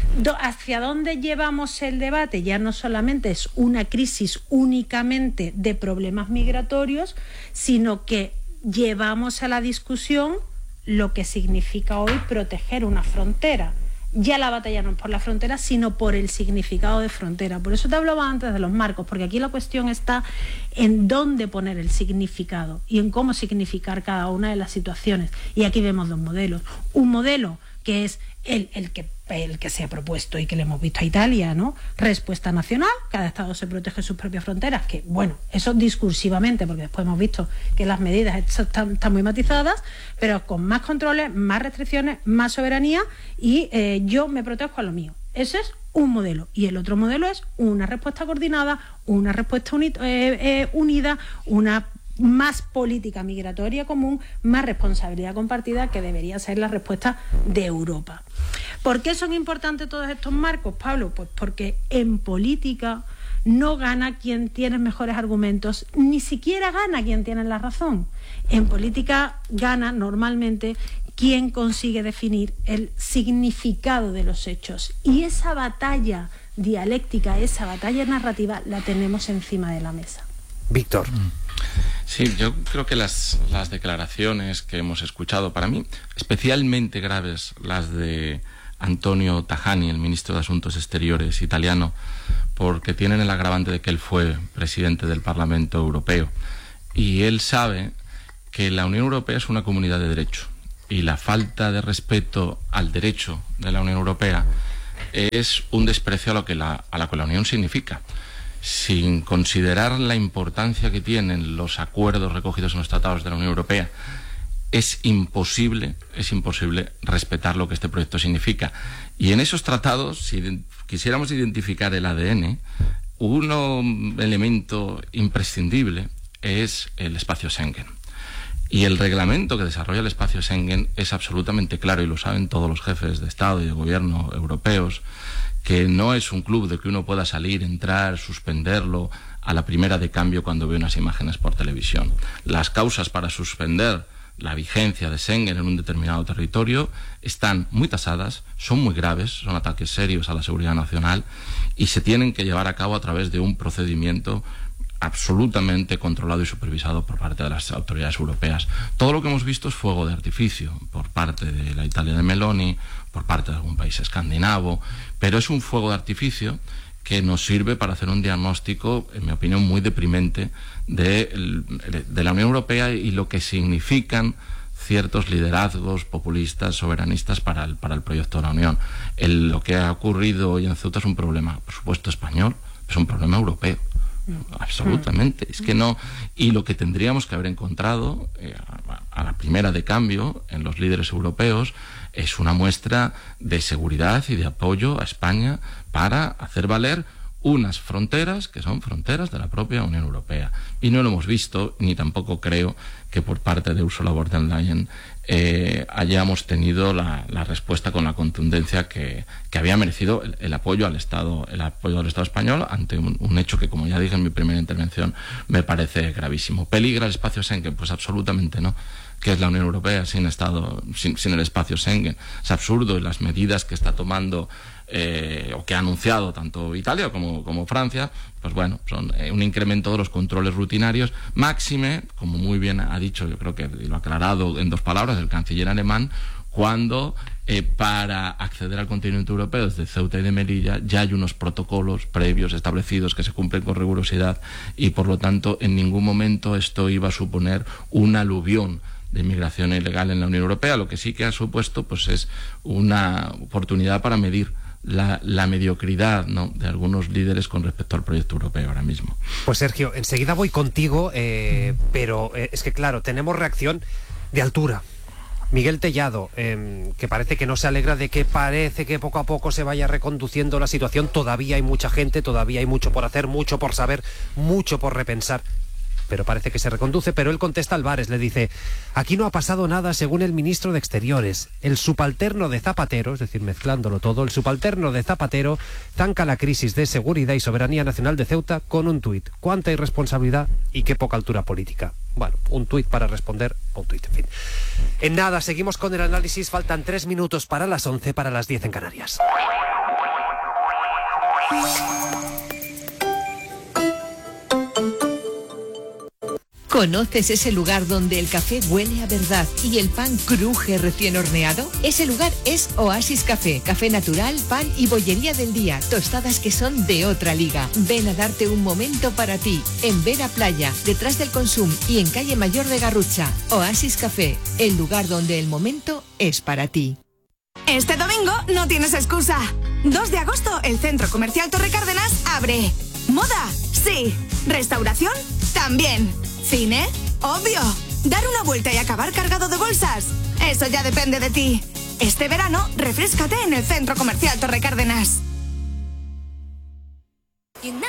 ¿Hacia dónde llevamos el debate? Ya no solamente es una crisis únicamente de problemas migratorios, sino que llevamos a la discusión lo que significa hoy proteger una frontera. Ya la batalla no es por la frontera, sino por el significado de frontera. Por eso te hablaba antes de los marcos, porque aquí la cuestión está en dónde poner el significado y en cómo significar cada una de las situaciones. Y aquí vemos dos modelos. Un modelo que es el, el, que, el que se ha propuesto y que le hemos visto a Italia, ¿no? Respuesta nacional, cada Estado se protege sus propias fronteras, que bueno, eso discursivamente, porque después hemos visto que las medidas están, están muy matizadas, pero con más controles, más restricciones, más soberanía y eh, yo me protejo a lo mío. Ese es un modelo. Y el otro modelo es una respuesta coordinada, una respuesta uni- eh, eh, unida, una más política migratoria común, más responsabilidad compartida, que debería ser la respuesta de Europa. ¿Por qué son importantes todos estos marcos, Pablo? Pues porque en política no gana quien tiene mejores argumentos, ni siquiera gana quien tiene la razón. En política gana normalmente quien consigue definir el significado de los hechos. Y esa batalla dialéctica, esa batalla narrativa, la tenemos encima de la mesa. Víctor. Sí, yo creo que las, las declaraciones que hemos escuchado, para mí, especialmente graves las de Antonio Tajani, el ministro de Asuntos Exteriores italiano, porque tienen el agravante de que él fue presidente del Parlamento Europeo. Y él sabe que la Unión Europea es una comunidad de derecho. Y la falta de respeto al derecho de la Unión Europea es un desprecio a lo que la, a lo que la Unión significa. Sin considerar la importancia que tienen los acuerdos recogidos en los tratados de la Unión Europea, es imposible, es imposible respetar lo que este proyecto significa. Y en esos tratados, si quisiéramos identificar el A D N, un elemento imprescindible es el espacio Schengen. Y el reglamento que desarrolla el espacio Schengen es absolutamente claro, y lo saben todos los jefes de Estado y de Gobierno europeos, que no es un club de que uno pueda salir, entrar, suspenderlo a la primera de cambio cuando ve unas imágenes por televisión. Las causas para suspender la vigencia de Schengen en un determinado territorio están muy tasadas, son muy graves, son ataques serios a la seguridad nacional y se tienen que llevar a cabo a través de un procedimiento absolutamente controlado y supervisado por parte de las autoridades europeas. Todo lo que hemos visto es fuego de artificio por parte de la Italia de Meloni, por parte de algún país escandinavo, pero es un fuego de artificio que nos sirve para hacer un diagnóstico, en mi opinión, muy deprimente de, de la Unión Europea y lo que significan ciertos liderazgos populistas, soberanistas para el, para el proyecto de la Unión. El, lo que ha ocurrido hoy en Ceuta es un problema, por supuesto, español, es un problema europeo. Absolutamente, es que no. Y lo que tendríamos que haber encontrado eh, a, a la primera de cambio en los líderes europeos es una muestra de seguridad y de apoyo a España para hacer valer unas fronteras que son fronteras de la propia Unión Europea. Y no lo hemos visto, ni tampoco creo que por parte de Ursula von der Leyen eh, hayamos tenido la, la respuesta con la contundencia que, que había merecido el, el apoyo al Estado, el apoyo al Estado español ante un, un hecho que, como ya dije en mi primera intervención, me parece gravísimo. ¿Peligra el espacio Schengen? Pues absolutamente no. ¿Qué es la Unión Europea sin Estado, sin, sin el espacio Schengen? Es absurdo, y las medidas que está tomando Eh, o que ha anunciado tanto Italia como, como Francia, pues bueno, son eh, un incremento de los controles rutinarios, máxime, como muy bien ha dicho, yo creo que lo ha aclarado en dos palabras el canciller alemán, cuando eh, para acceder al continente europeo desde Ceuta y de Melilla ya hay unos protocolos previos establecidos que se cumplen con rigurosidad y por lo tanto en ningún momento esto iba a suponer un aluvión de inmigración ilegal en la Unión Europea. Lo que sí que ha supuesto pues es una oportunidad para medir La, la mediocridad, ¿no?, de algunos líderes con respecto al proyecto europeo ahora mismo. Pues Sergio, enseguida voy contigo, eh, pero eh, es que claro, tenemos reacción de altura. Miguel Tellado, eh, que parece que no se alegra de que parece que poco a poco se vaya reconduciendo la situación. Todavía hay mucha gente, todavía hay mucho por hacer, mucho por saber, mucho por repensar. Pero parece que se reconduce, pero él contesta a Álvarez, le dice: aquí no ha pasado nada según el ministro de Exteriores. El subalterno de Zapatero, es decir, mezclándolo todo, el subalterno de Zapatero zanca la crisis de seguridad y soberanía nacional de Ceuta con un tuit. Cuánta irresponsabilidad y qué poca altura política. Bueno, un tuit para responder a un tuit, en fin. En nada, seguimos con el análisis, faltan tres minutos para las once, para las diez en Canarias. ¿Conoces ese lugar donde el café huele a verdad y el pan cruje recién horneado? Ese lugar es Oasis Café. Café natural, pan y bollería del día. Tostadas que son de otra liga. Ven a darte un momento para ti. En Vera Playa, detrás del Consum y en Calle Mayor de Garrucha. Oasis Café, el lugar donde el momento es para ti. Este domingo no tienes excusa. dos de agosto, el Centro Comercial Torre Cárdenas abre. ¿Moda? Sí. ¿Restauración? También. ¿Cine? Obvio. ¿Dar una vuelta y acabar cargado de bolsas? Eso ya depende de ti. Este verano, refréscate en el Centro Comercial Torre Cárdenas.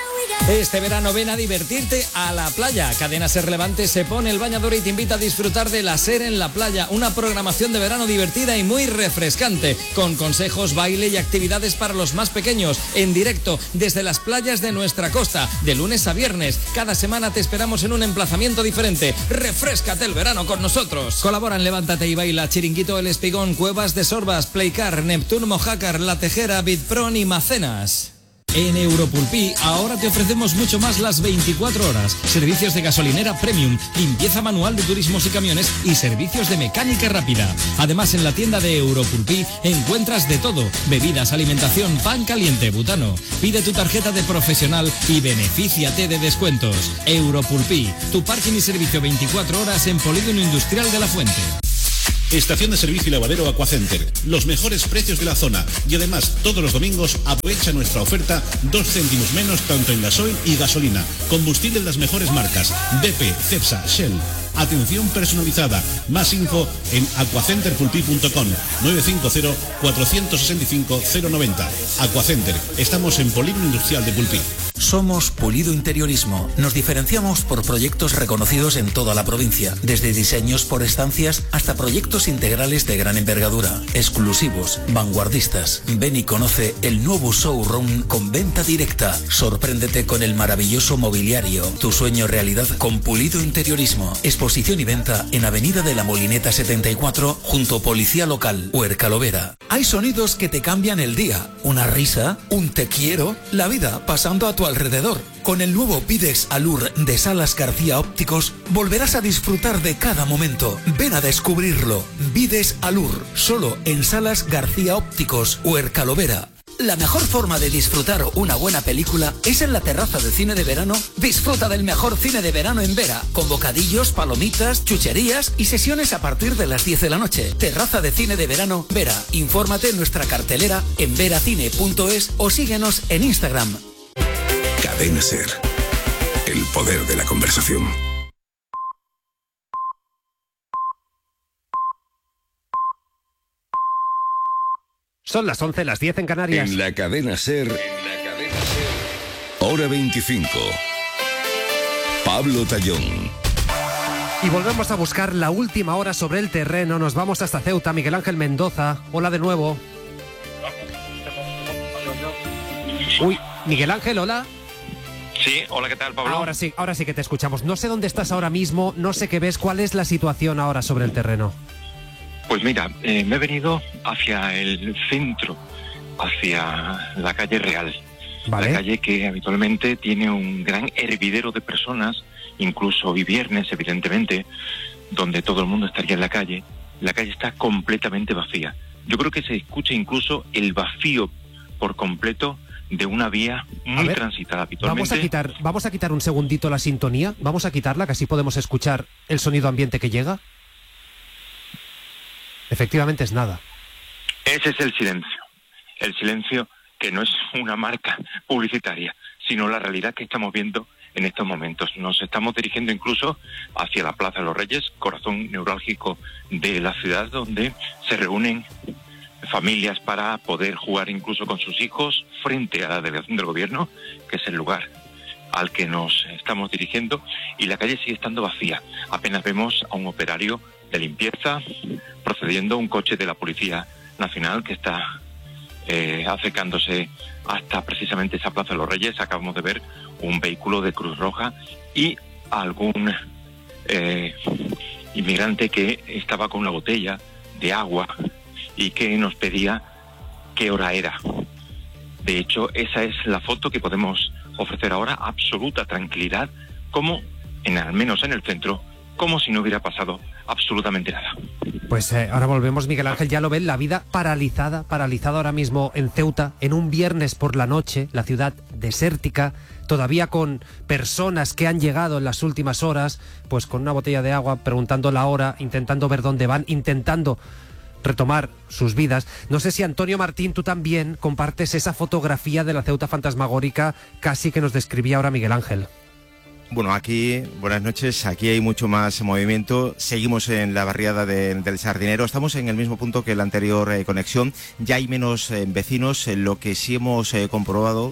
Este verano ven a divertirte a la playa. Cadena Ser Levante se pone el bañador y te invita a disfrutar de la Ser en la playa. Una programación de verano divertida y muy refrescante, con consejos, baile y actividades para los más pequeños, en directo desde las playas de nuestra costa, de lunes a viernes. Cada semana te esperamos en un emplazamiento diferente. Refréscate el verano con nosotros. Colaboran Levántate y Baila, Chiringuito El Espigón, Cuevas de Sorbas, Playcar, Neptuno Mojácar, La Tejera, Bitpron y Macenas. En Europulpí ahora te ofrecemos mucho más las veinticuatro horas. Servicios de gasolinera premium, limpieza manual de turismos y camiones y servicios de mecánica rápida. Además, en la tienda de Europulpí encuentras de todo: bebidas, alimentación, pan caliente, butano. Pide tu tarjeta de profesional y benefíciate de descuentos. Europulpí, tu parking y servicio veinticuatro horas en Polígono Industrial de La Fuente. Estación de servicio y lavadero Aquacenter. Los mejores precios de la zona. Y además, todos los domingos aprovecha nuestra oferta dos céntimos menos tanto en gasoil y gasolina. Combustible de las mejores marcas: B P, Cepsa, Shell. Atención personalizada. Más info en aquacenter pulpí punto com. nueve cinco cero, cuatro seis cinco, cero nueve cero. Aquacenter. Estamos en Polígono Industrial de Pulpí. Somos Pulido Interiorismo. Nos diferenciamos por proyectos reconocidos en toda la provincia, desde diseños por estancias hasta proyectos integrales de gran envergadura, exclusivos, vanguardistas. Ven y conoce el nuevo showroom con venta directa. Sorpréndete con el maravilloso mobiliario. Tu sueño realidad con Pulido Interiorismo. Exposición y venta en Avenida de la Molineta setenta y cuatro, junto a Policía Local, Huercalovera. Hay sonidos que te cambian el día. Una risa, un te quiero, la vida pasando a tu alrededor. Con el nuevo Videx Alur de Salas García Ópticos volverás a disfrutar de cada momento. Ven a descubrirlo. Videx Alur, solo en Salas García Ópticos, Huercalovera. La mejor forma de disfrutar una buena película es en la terraza de cine de verano. Disfruta del mejor cine de verano en Vera, con bocadillos, palomitas, chucherías y sesiones a partir de las diez de la noche. Terraza de cine de verano Vera. Infórmate en nuestra cartelera en veracine punto es o síguenos en Instagram. Cadena Ser. El poder de la conversación. Son las once, las diez en Canarias. En la Cadena Ser. En la Cadena Ser. Hora veinticinco. Pablo Tallón. Y volvemos a buscar la última hora sobre el terreno. Nos vamos hasta Ceuta. Miguel Ángel Mendoza. Hola de nuevo. Uy, Miguel Ángel, hola. Sí, hola, ¿qué tal, Pablo? Ahora sí, ahora sí que te escuchamos. No sé dónde estás ahora mismo, no sé qué ves. ¿Cuál es la situación ahora sobre el terreno? Pues mira, eh, me he venido hacia el centro, hacia la calle Real. Vale. La calle que habitualmente tiene un gran hervidero de personas, incluso hoy viernes, evidentemente, donde todo el mundo estaría en la calle. La calle está completamente vacía. Yo creo que se escucha incluso el vacío por completo de una vía muy ver, transitada habitualmente. Vamos a quitar, vamos a quitar un segundito la sintonía, vamos a quitarla, que así podemos escuchar el sonido ambiente que llega. Efectivamente es nada. Ese es el silencio. El silencio que no es una marca publicitaria, sino la realidad que estamos viendo en estos momentos. Nos estamos dirigiendo incluso hacia la Plaza de los Reyes, corazón neurálgico de la ciudad, donde se reúnen familias para poder jugar incluso con sus hijos frente a la delegación del gobierno, que es el lugar al que nos estamos dirigiendo, y la calle sigue estando vacía. Apenas vemos a un operario de limpieza procediendo, un coche de la Policía Nacional que está eh, acercándose hasta precisamente esa Plaza de los Reyes. Acabamos de ver un vehículo de Cruz Roja y algún eh, inmigrante que estaba con una botella de agua y que nos pedía qué hora era. De hecho, esa es la foto que podemos ofrecer ahora, absoluta tranquilidad, como en al menos en el centro, como si no hubiera pasado absolutamente nada. Pues eh, ahora volvemos, Miguel Ángel, ya lo ven, la vida paralizada, paralizada ahora mismo en Ceuta, en un viernes por la noche, la ciudad desértica, todavía con personas que han llegado en las últimas horas, pues con una botella de agua, preguntando la hora, intentando ver dónde van, intentando retomar sus vidas. No sé si, Antonio Martín, tú también compartes esa fotografía de la Ceuta fantasmagórica casi que nos describía ahora Miguel Ángel. Bueno, aquí, buenas noches, aquí hay mucho más movimiento, seguimos en la barriada de, del Sardinero, estamos en el mismo punto que la anterior eh, conexión, ya hay menos eh, vecinos, eh, lo que sí hemos eh, comprobado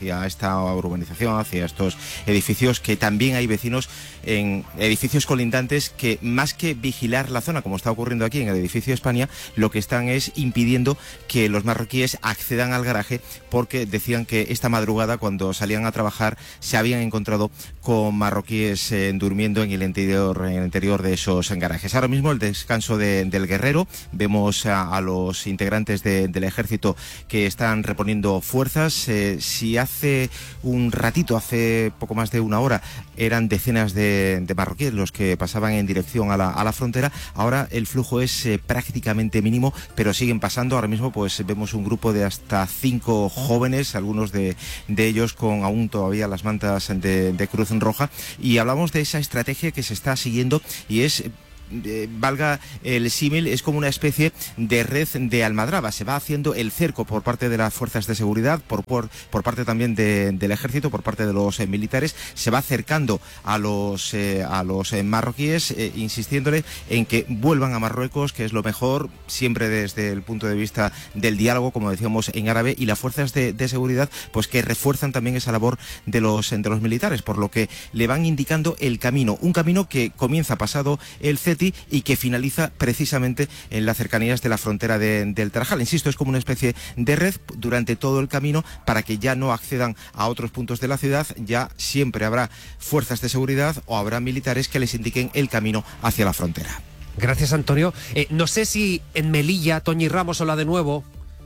hacia esta urbanización, hacia estos edificios, que también hay vecinos en edificios colindantes que, más que vigilar la zona, como está ocurriendo aquí en el edificio España, lo que están es impidiendo que los marroquíes accedan al garaje, porque decían que esta madrugada, cuando salían a trabajar, se habían encontrado con marroquíes eh, durmiendo en el interior en el interior de esos garajes. Ahora mismo el descanso de, del Guerrero, vemos a, a los integrantes de, del ejército que están reponiendo fuerzas. Eh, si hace un ratito, hace poco más de una hora, eran decenas de, de marroquíes los que pasaban en dirección a la, a la frontera, ahora el flujo es eh, prácticamente mínimo, pero siguen pasando. Ahora mismo pues vemos un grupo de hasta cinco jóvenes, algunos de, de ellos con aún todavía las mantas de, de Cruz Roja, y hablamos de esa estrategia que se está siguiendo, y es... Eh, valga el símil, es como una especie de red de almadraba. Se va haciendo el cerco por parte de las fuerzas de seguridad, por, por, por parte también de, del ejército, por parte de los eh, militares. Se va acercando a los, eh, a los eh, marroquíes, eh, insistiéndole en que vuelvan a Marruecos, que es lo mejor, siempre desde el punto de vista del diálogo, como decíamos en árabe, y las fuerzas de, de seguridad pues que refuerzan también esa labor de los, de los militares, por lo que le van indicando el camino, un camino que comienza pasado el C E T I y que finaliza precisamente en las cercanías de la frontera de, del Tarajal. Insisto, es como una especie de red durante todo el camino para que ya no accedan a otros puntos de la ciudad. Ya siempre habrá fuerzas de seguridad o habrá militares que les indiquen el camino hacia la frontera. Gracias, Antonio. Eh, no sé si en Melilla, Toñi Ramos, hola de nuevo.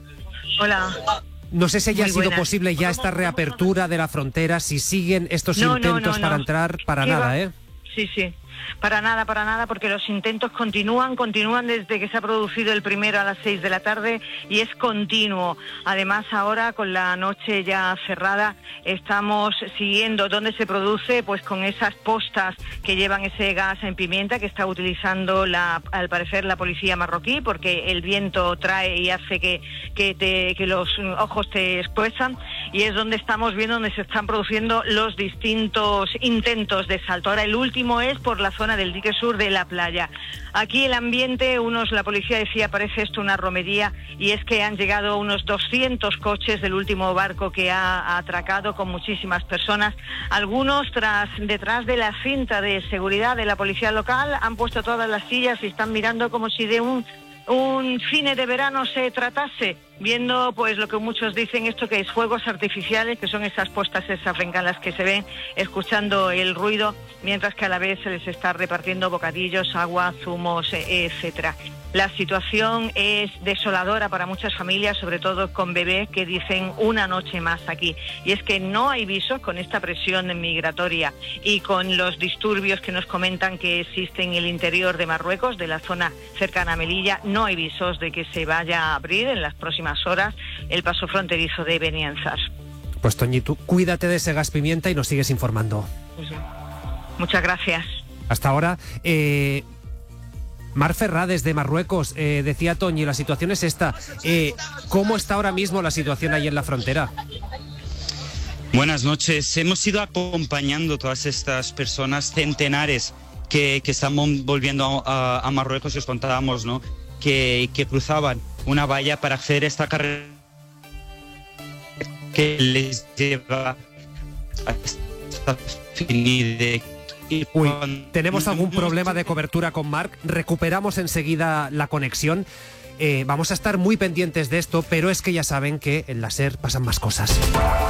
Hola. No sé si haya Muy sido buenas. posible ya esta reapertura de la frontera, si siguen estos No, no, intentos no, para no. entrar, para ¿Qué nada, va? ¿eh? Sí, sí. Para nada, para nada, porque los intentos continúan, continúan desde que se ha producido el primero a las seis de la tarde y es continuo. Además, ahora con la noche ya cerrada, estamos siguiendo dónde se produce, pues con esas postas que llevan ese gas en pimienta que está utilizando, la, al parecer, la policía marroquí, porque el viento trae y hace que, que, te, que los ojos te escuezan, y es donde estamos viendo donde se están produciendo los distintos intentos de salto. Ahora el último es por la zona del dique sur de la playa. Aquí el ambiente, unos, la policía decía, parece esto una romería, y es que han llegado unos doscientos coches del último barco que ha, ha atracado con muchísimas personas. Algunos tras detrás de la cinta de seguridad de la policía local han puesto todas las sillas y están mirando como si de un un cine de verano se tratase, viendo pues lo que muchos dicen, esto que es fuegos artificiales, que son esas puestas, esas bengalas que se ven, escuchando el ruido, mientras que a la vez se les está repartiendo bocadillos, agua, zumos, etcétera. La situación es desoladora para muchas familias, sobre todo con bebés, que dicen una noche más aquí. Y es que no hay visos con esta presión migratoria y con los disturbios que nos comentan que existen en el interior de Marruecos, de la zona cercana a Melilla. No hay visos de que se vaya a abrir en las próximas horas el paso fronterizo de Benianzar. Pues Toñi, tú cuídate de ese gas pimienta y nos sigues informando. Muchas gracias. Hasta ahora, eh, Mar Ferrá desde Marruecos, eh, decía Toñi, la situación es esta. Eh, ¿Cómo está ahora mismo la situación ahí en la frontera? Buenas noches. Hemos ido acompañando a todas estas personas, centenares, que, que están volviendo a, a Marruecos, y os contábamos, ¿no?, que, que cruzaban una valla para acceder a esta carretera que les lleva hasta Finide. Uy, tenemos algún problema de cobertura con Marc. Recuperamos enseguida la conexión. Eh, vamos a estar muy pendientes de esto, pero es que ya saben que en la SER pasan más cosas.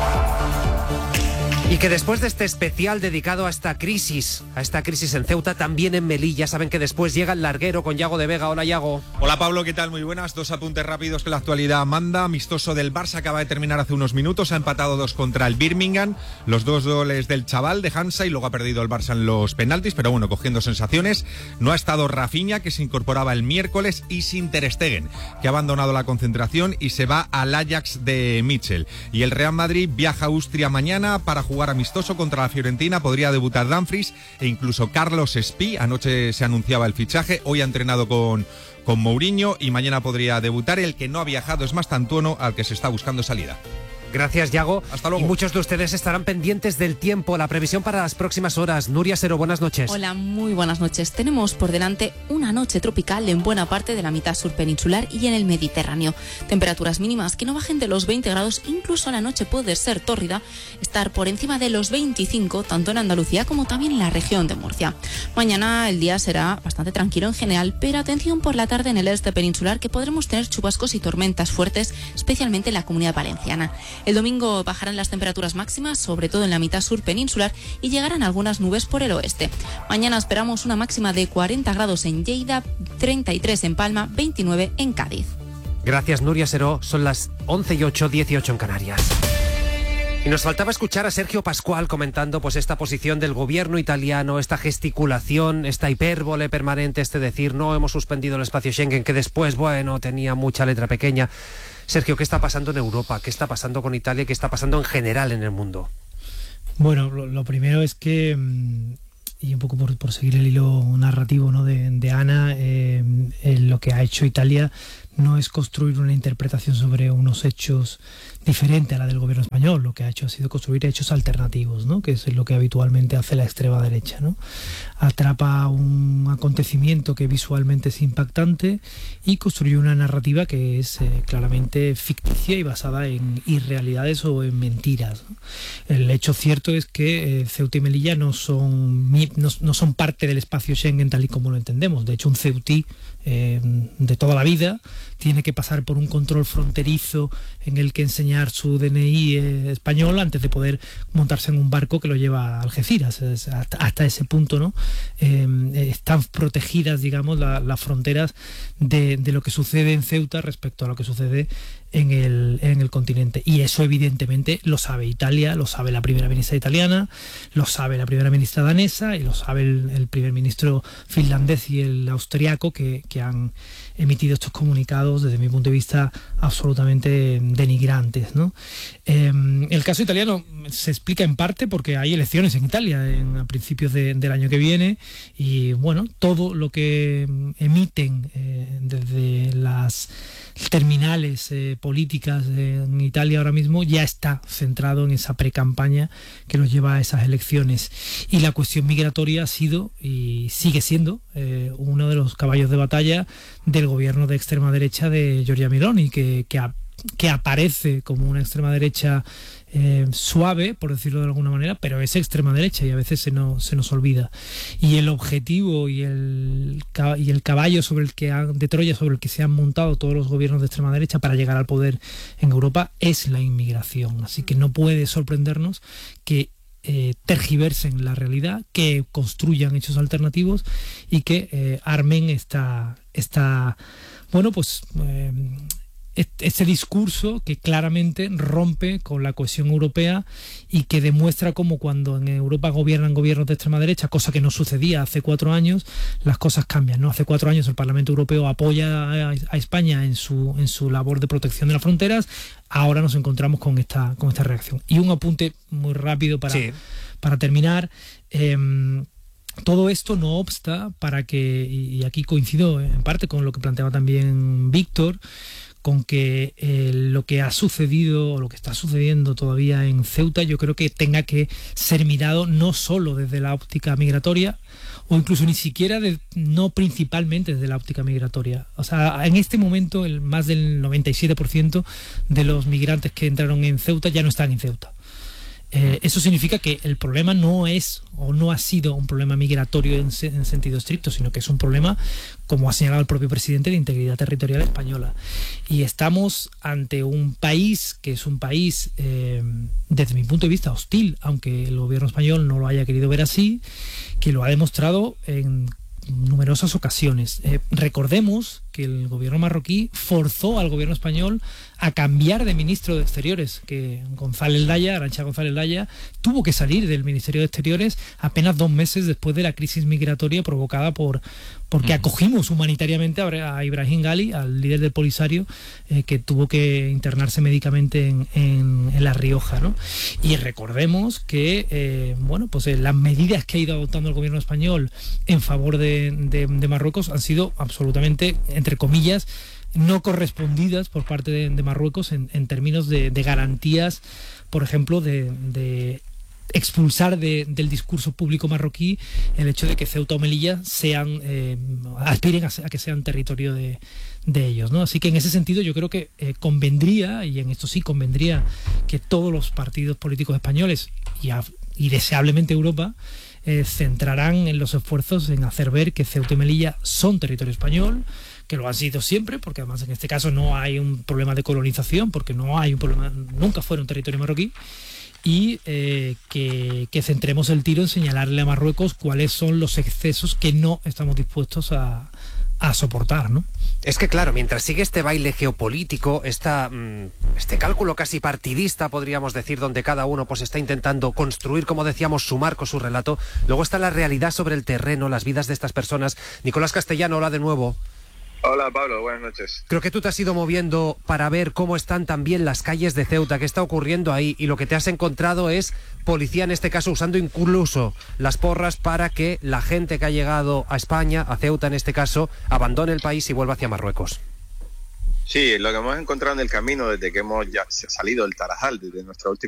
Y que después de este especial dedicado a esta crisis, a esta crisis en Ceuta, también en Melilla, saben que después llega el larguero con Yago de Vega. Hola, Yago. Hola, Pablo, ¿qué tal? Muy buenas. Dos apuntes rápidos que la actualidad manda. Amistoso del Barça acaba de terminar hace unos minutos. Ha empatado dos contra el Birmingham. Los dos goles del chaval de Hansa, y luego ha perdido el Barça en los penaltis, pero bueno, cogiendo sensaciones. No ha estado Rafinha, que se incorporaba el miércoles, y sin Ter Stegen, que ha abandonado la concentración y se va al Ajax de Mitchell. Y el Real Madrid viaja a Austria mañana para jugar amistoso contra la Fiorentina. Podría debutar Dumfries e incluso Carlos Espí. Anoche se anunciaba el fichaje, hoy ha entrenado con, con Mourinho, y mañana podría debutar. El que no ha viajado es Mastantuono, al que se está buscando salida. Gracias, Yago. Hasta luego. Y muchos de ustedes estarán pendientes del tiempo, la previsión para las próximas horas. Nuria Sero, buenas noches. Hola, muy buenas noches. Tenemos por delante una noche tropical en buena parte de la mitad sur peninsular y en el Mediterráneo. Temperaturas mínimas que no bajen de los veinte grados, incluso la noche puede ser tórrida, estar por encima de los veinticinco, tanto en Andalucía como también en la región de Murcia. Mañana el día será bastante tranquilo en general, pero atención por la tarde en el este peninsular, que podremos tener chubascos y tormentas fuertes, especialmente en la Comunidad Valenciana. El domingo bajarán las temperaturas máximas, sobre todo en la mitad sur peninsular, y llegarán algunas nubes por el oeste. Mañana esperamos una máxima de cuarenta grados en Lleida, treinta y tres en Palma, veintinueve en Cádiz. Gracias, Nuria Sero. Son las once y ocho, dieciocho en Canarias. Y nos faltaba escuchar a Sergio Pascual comentando pues esta posición del gobierno italiano, esta gesticulación, esta hipérbole permanente, este decir no hemos suspendido el espacio Schengen, que después, bueno, tenía mucha letra pequeña. Sergio, ¿qué está pasando en Europa? ¿Qué está pasando con Italia? ¿Qué está pasando en general en el mundo? Bueno, lo, lo primero es que, y un poco por, por seguir el hilo narrativo, ¿no?, de, de Ana, eh, eh, lo que ha hecho Italia no es construir una interpretación sobre unos hechos diferente a la del gobierno español. Lo que ha hecho ha sido construir hechos alternativos, ¿no?, que es lo que habitualmente hace la extrema derecha, ¿no? Atrapa un acontecimiento que visualmente es impactante y construye una narrativa que es eh, claramente ficticia y basada en irrealidades o en mentiras, ¿no? El hecho cierto es que eh, Ceuta y Melilla no son, no, no son parte del espacio Schengen tal y como lo entendemos. De hecho, un ceutí eh, de toda la vida tiene que pasar por un control fronterizo en el que enseñar su D N I eh, español antes de poder montarse en un barco que lo lleva a Algeciras. Es hasta, hasta ese punto, ¿no? Eh, están protegidas, digamos, la, las fronteras de, de lo que sucede en Ceuta respecto a lo que sucede en el, en el continente. Y eso evidentemente lo sabe Italia, lo sabe la primera ministra italiana, lo sabe la primera ministra danesa y lo sabe el, el primer ministro finlandés y el austriaco, que, que han emitido estos comunicados desde mi punto de vista absolutamente denigrantes, ¿no? Eh, el caso italiano se explica en parte porque hay elecciones en Italia en, a principios de, del año que viene, y bueno, todo lo que emiten eh, desde las terminales eh, políticas en Italia ahora mismo ya está centrado en esa precampaña que nos lleva a esas elecciones, y la cuestión migratoria ha sido y sigue siendo eh, uno de los caballos de batalla del gobierno de extrema derecha de Giorgia Meloni, que, que, a, que aparece como una extrema derecha Eh, suave, por decirlo de alguna manera, pero es extrema derecha y a veces se nos, se nos olvida. Y el objetivo y el, y el caballo sobre el que han, de Troya sobre el que se han montado todos los gobiernos de extrema derecha para llegar al poder en Europa es la inmigración. Así que no puede sorprendernos que eh, tergiversen la realidad, que construyan hechos alternativos y que eh, armen esta, esta bueno, pues eh, este discurso que claramente rompe con la cohesión europea y que demuestra cómo cuando en Europa gobiernan gobiernos de extrema derecha, cosa que no sucedía hace cuatro años, las cosas cambian, ¿no? Hace cuatro años el Parlamento Europeo apoya a, a España en su, en su labor de protección de las fronteras. Ahora nos encontramos con esta, con esta reacción. Y un apunte muy rápido para, sí. para terminar. Eh, Todo esto no obsta para que, y aquí coincido en parte con lo que planteaba también Víctor, con que eh, lo que ha sucedido o lo que está sucediendo todavía en Ceuta, yo creo que tenga que ser mirado no solo desde la óptica migratoria, o incluso ni siquiera, de, no principalmente desde la óptica migratoria. O sea, en este momento el más del noventa y siete por ciento de los migrantes que entraron en Ceuta ya no están en Ceuta. Eh, eso significa que el problema no es o no ha sido un problema migratorio en, en sentido estricto, sino que es un problema, como ha señalado el propio presidente, de integridad territorial española. Y estamos ante un país que es un país, eh, desde mi punto de vista, hostil, aunque el gobierno español no lo haya querido ver así, que lo ha demostrado en numerosas ocasiones. Eh, recordemos que el gobierno marroquí forzó al gobierno español a cambiar de ministro de Exteriores, que González Laya, Arantxa González Laya, tuvo que salir del Ministerio de Exteriores apenas dos meses después de la crisis migratoria provocada por porque acogimos humanitariamente a Ibrahim Gali, al líder del Polisario, eh, que tuvo que internarse médicamente en, en, en La Rioja, ¿no? Y recordemos que eh, bueno, pues eh, las medidas que ha ido adoptando el gobierno español en favor de, de, de Marruecos han sido absolutamente, entre comillas, no correspondidas por parte de, de Marruecos en, en términos de, de garantías, por ejemplo, de, de expulsar de, del discurso público marroquí el hecho de que Ceuta o Melilla sean eh, aspiren a, a que sean territorio de, de ellos, ¿no? Así que en ese sentido yo creo que eh, convendría, y en esto sí convendría, que todos los partidos políticos españoles y, a, y deseablemente Europa eh, centrarán en los esfuerzos en hacer ver que Ceuta y Melilla son territorio español, que lo han sido siempre, porque además en este caso no hay un problema de colonización, porque no hay un problema, nunca fueron territorio marroquí, y eh, que, que centremos el tiro en señalarle a Marruecos cuáles son los excesos que no estamos dispuestos a, a soportar, ¿no? Es que claro, mientras sigue este baile geopolítico, esta, este cálculo casi partidista, podríamos decir, donde cada uno pues está intentando construir, como decíamos, su marco, su relato, luego está la realidad sobre el terreno, las vidas de estas personas. Nicolás Castellano, hola de nuevo. Hola Pablo, buenas noches. Creo que tú te has ido moviendo para ver cómo están también las calles de Ceuta, qué está ocurriendo ahí, y lo que te has encontrado es policía, en este caso, usando incluso las porras para que la gente que ha llegado a España, a Ceuta en este caso, abandone el país y vuelva hacia Marruecos. Sí, lo que hemos encontrado en el camino desde que hemos ya salido del Tarajal, desde nuestra última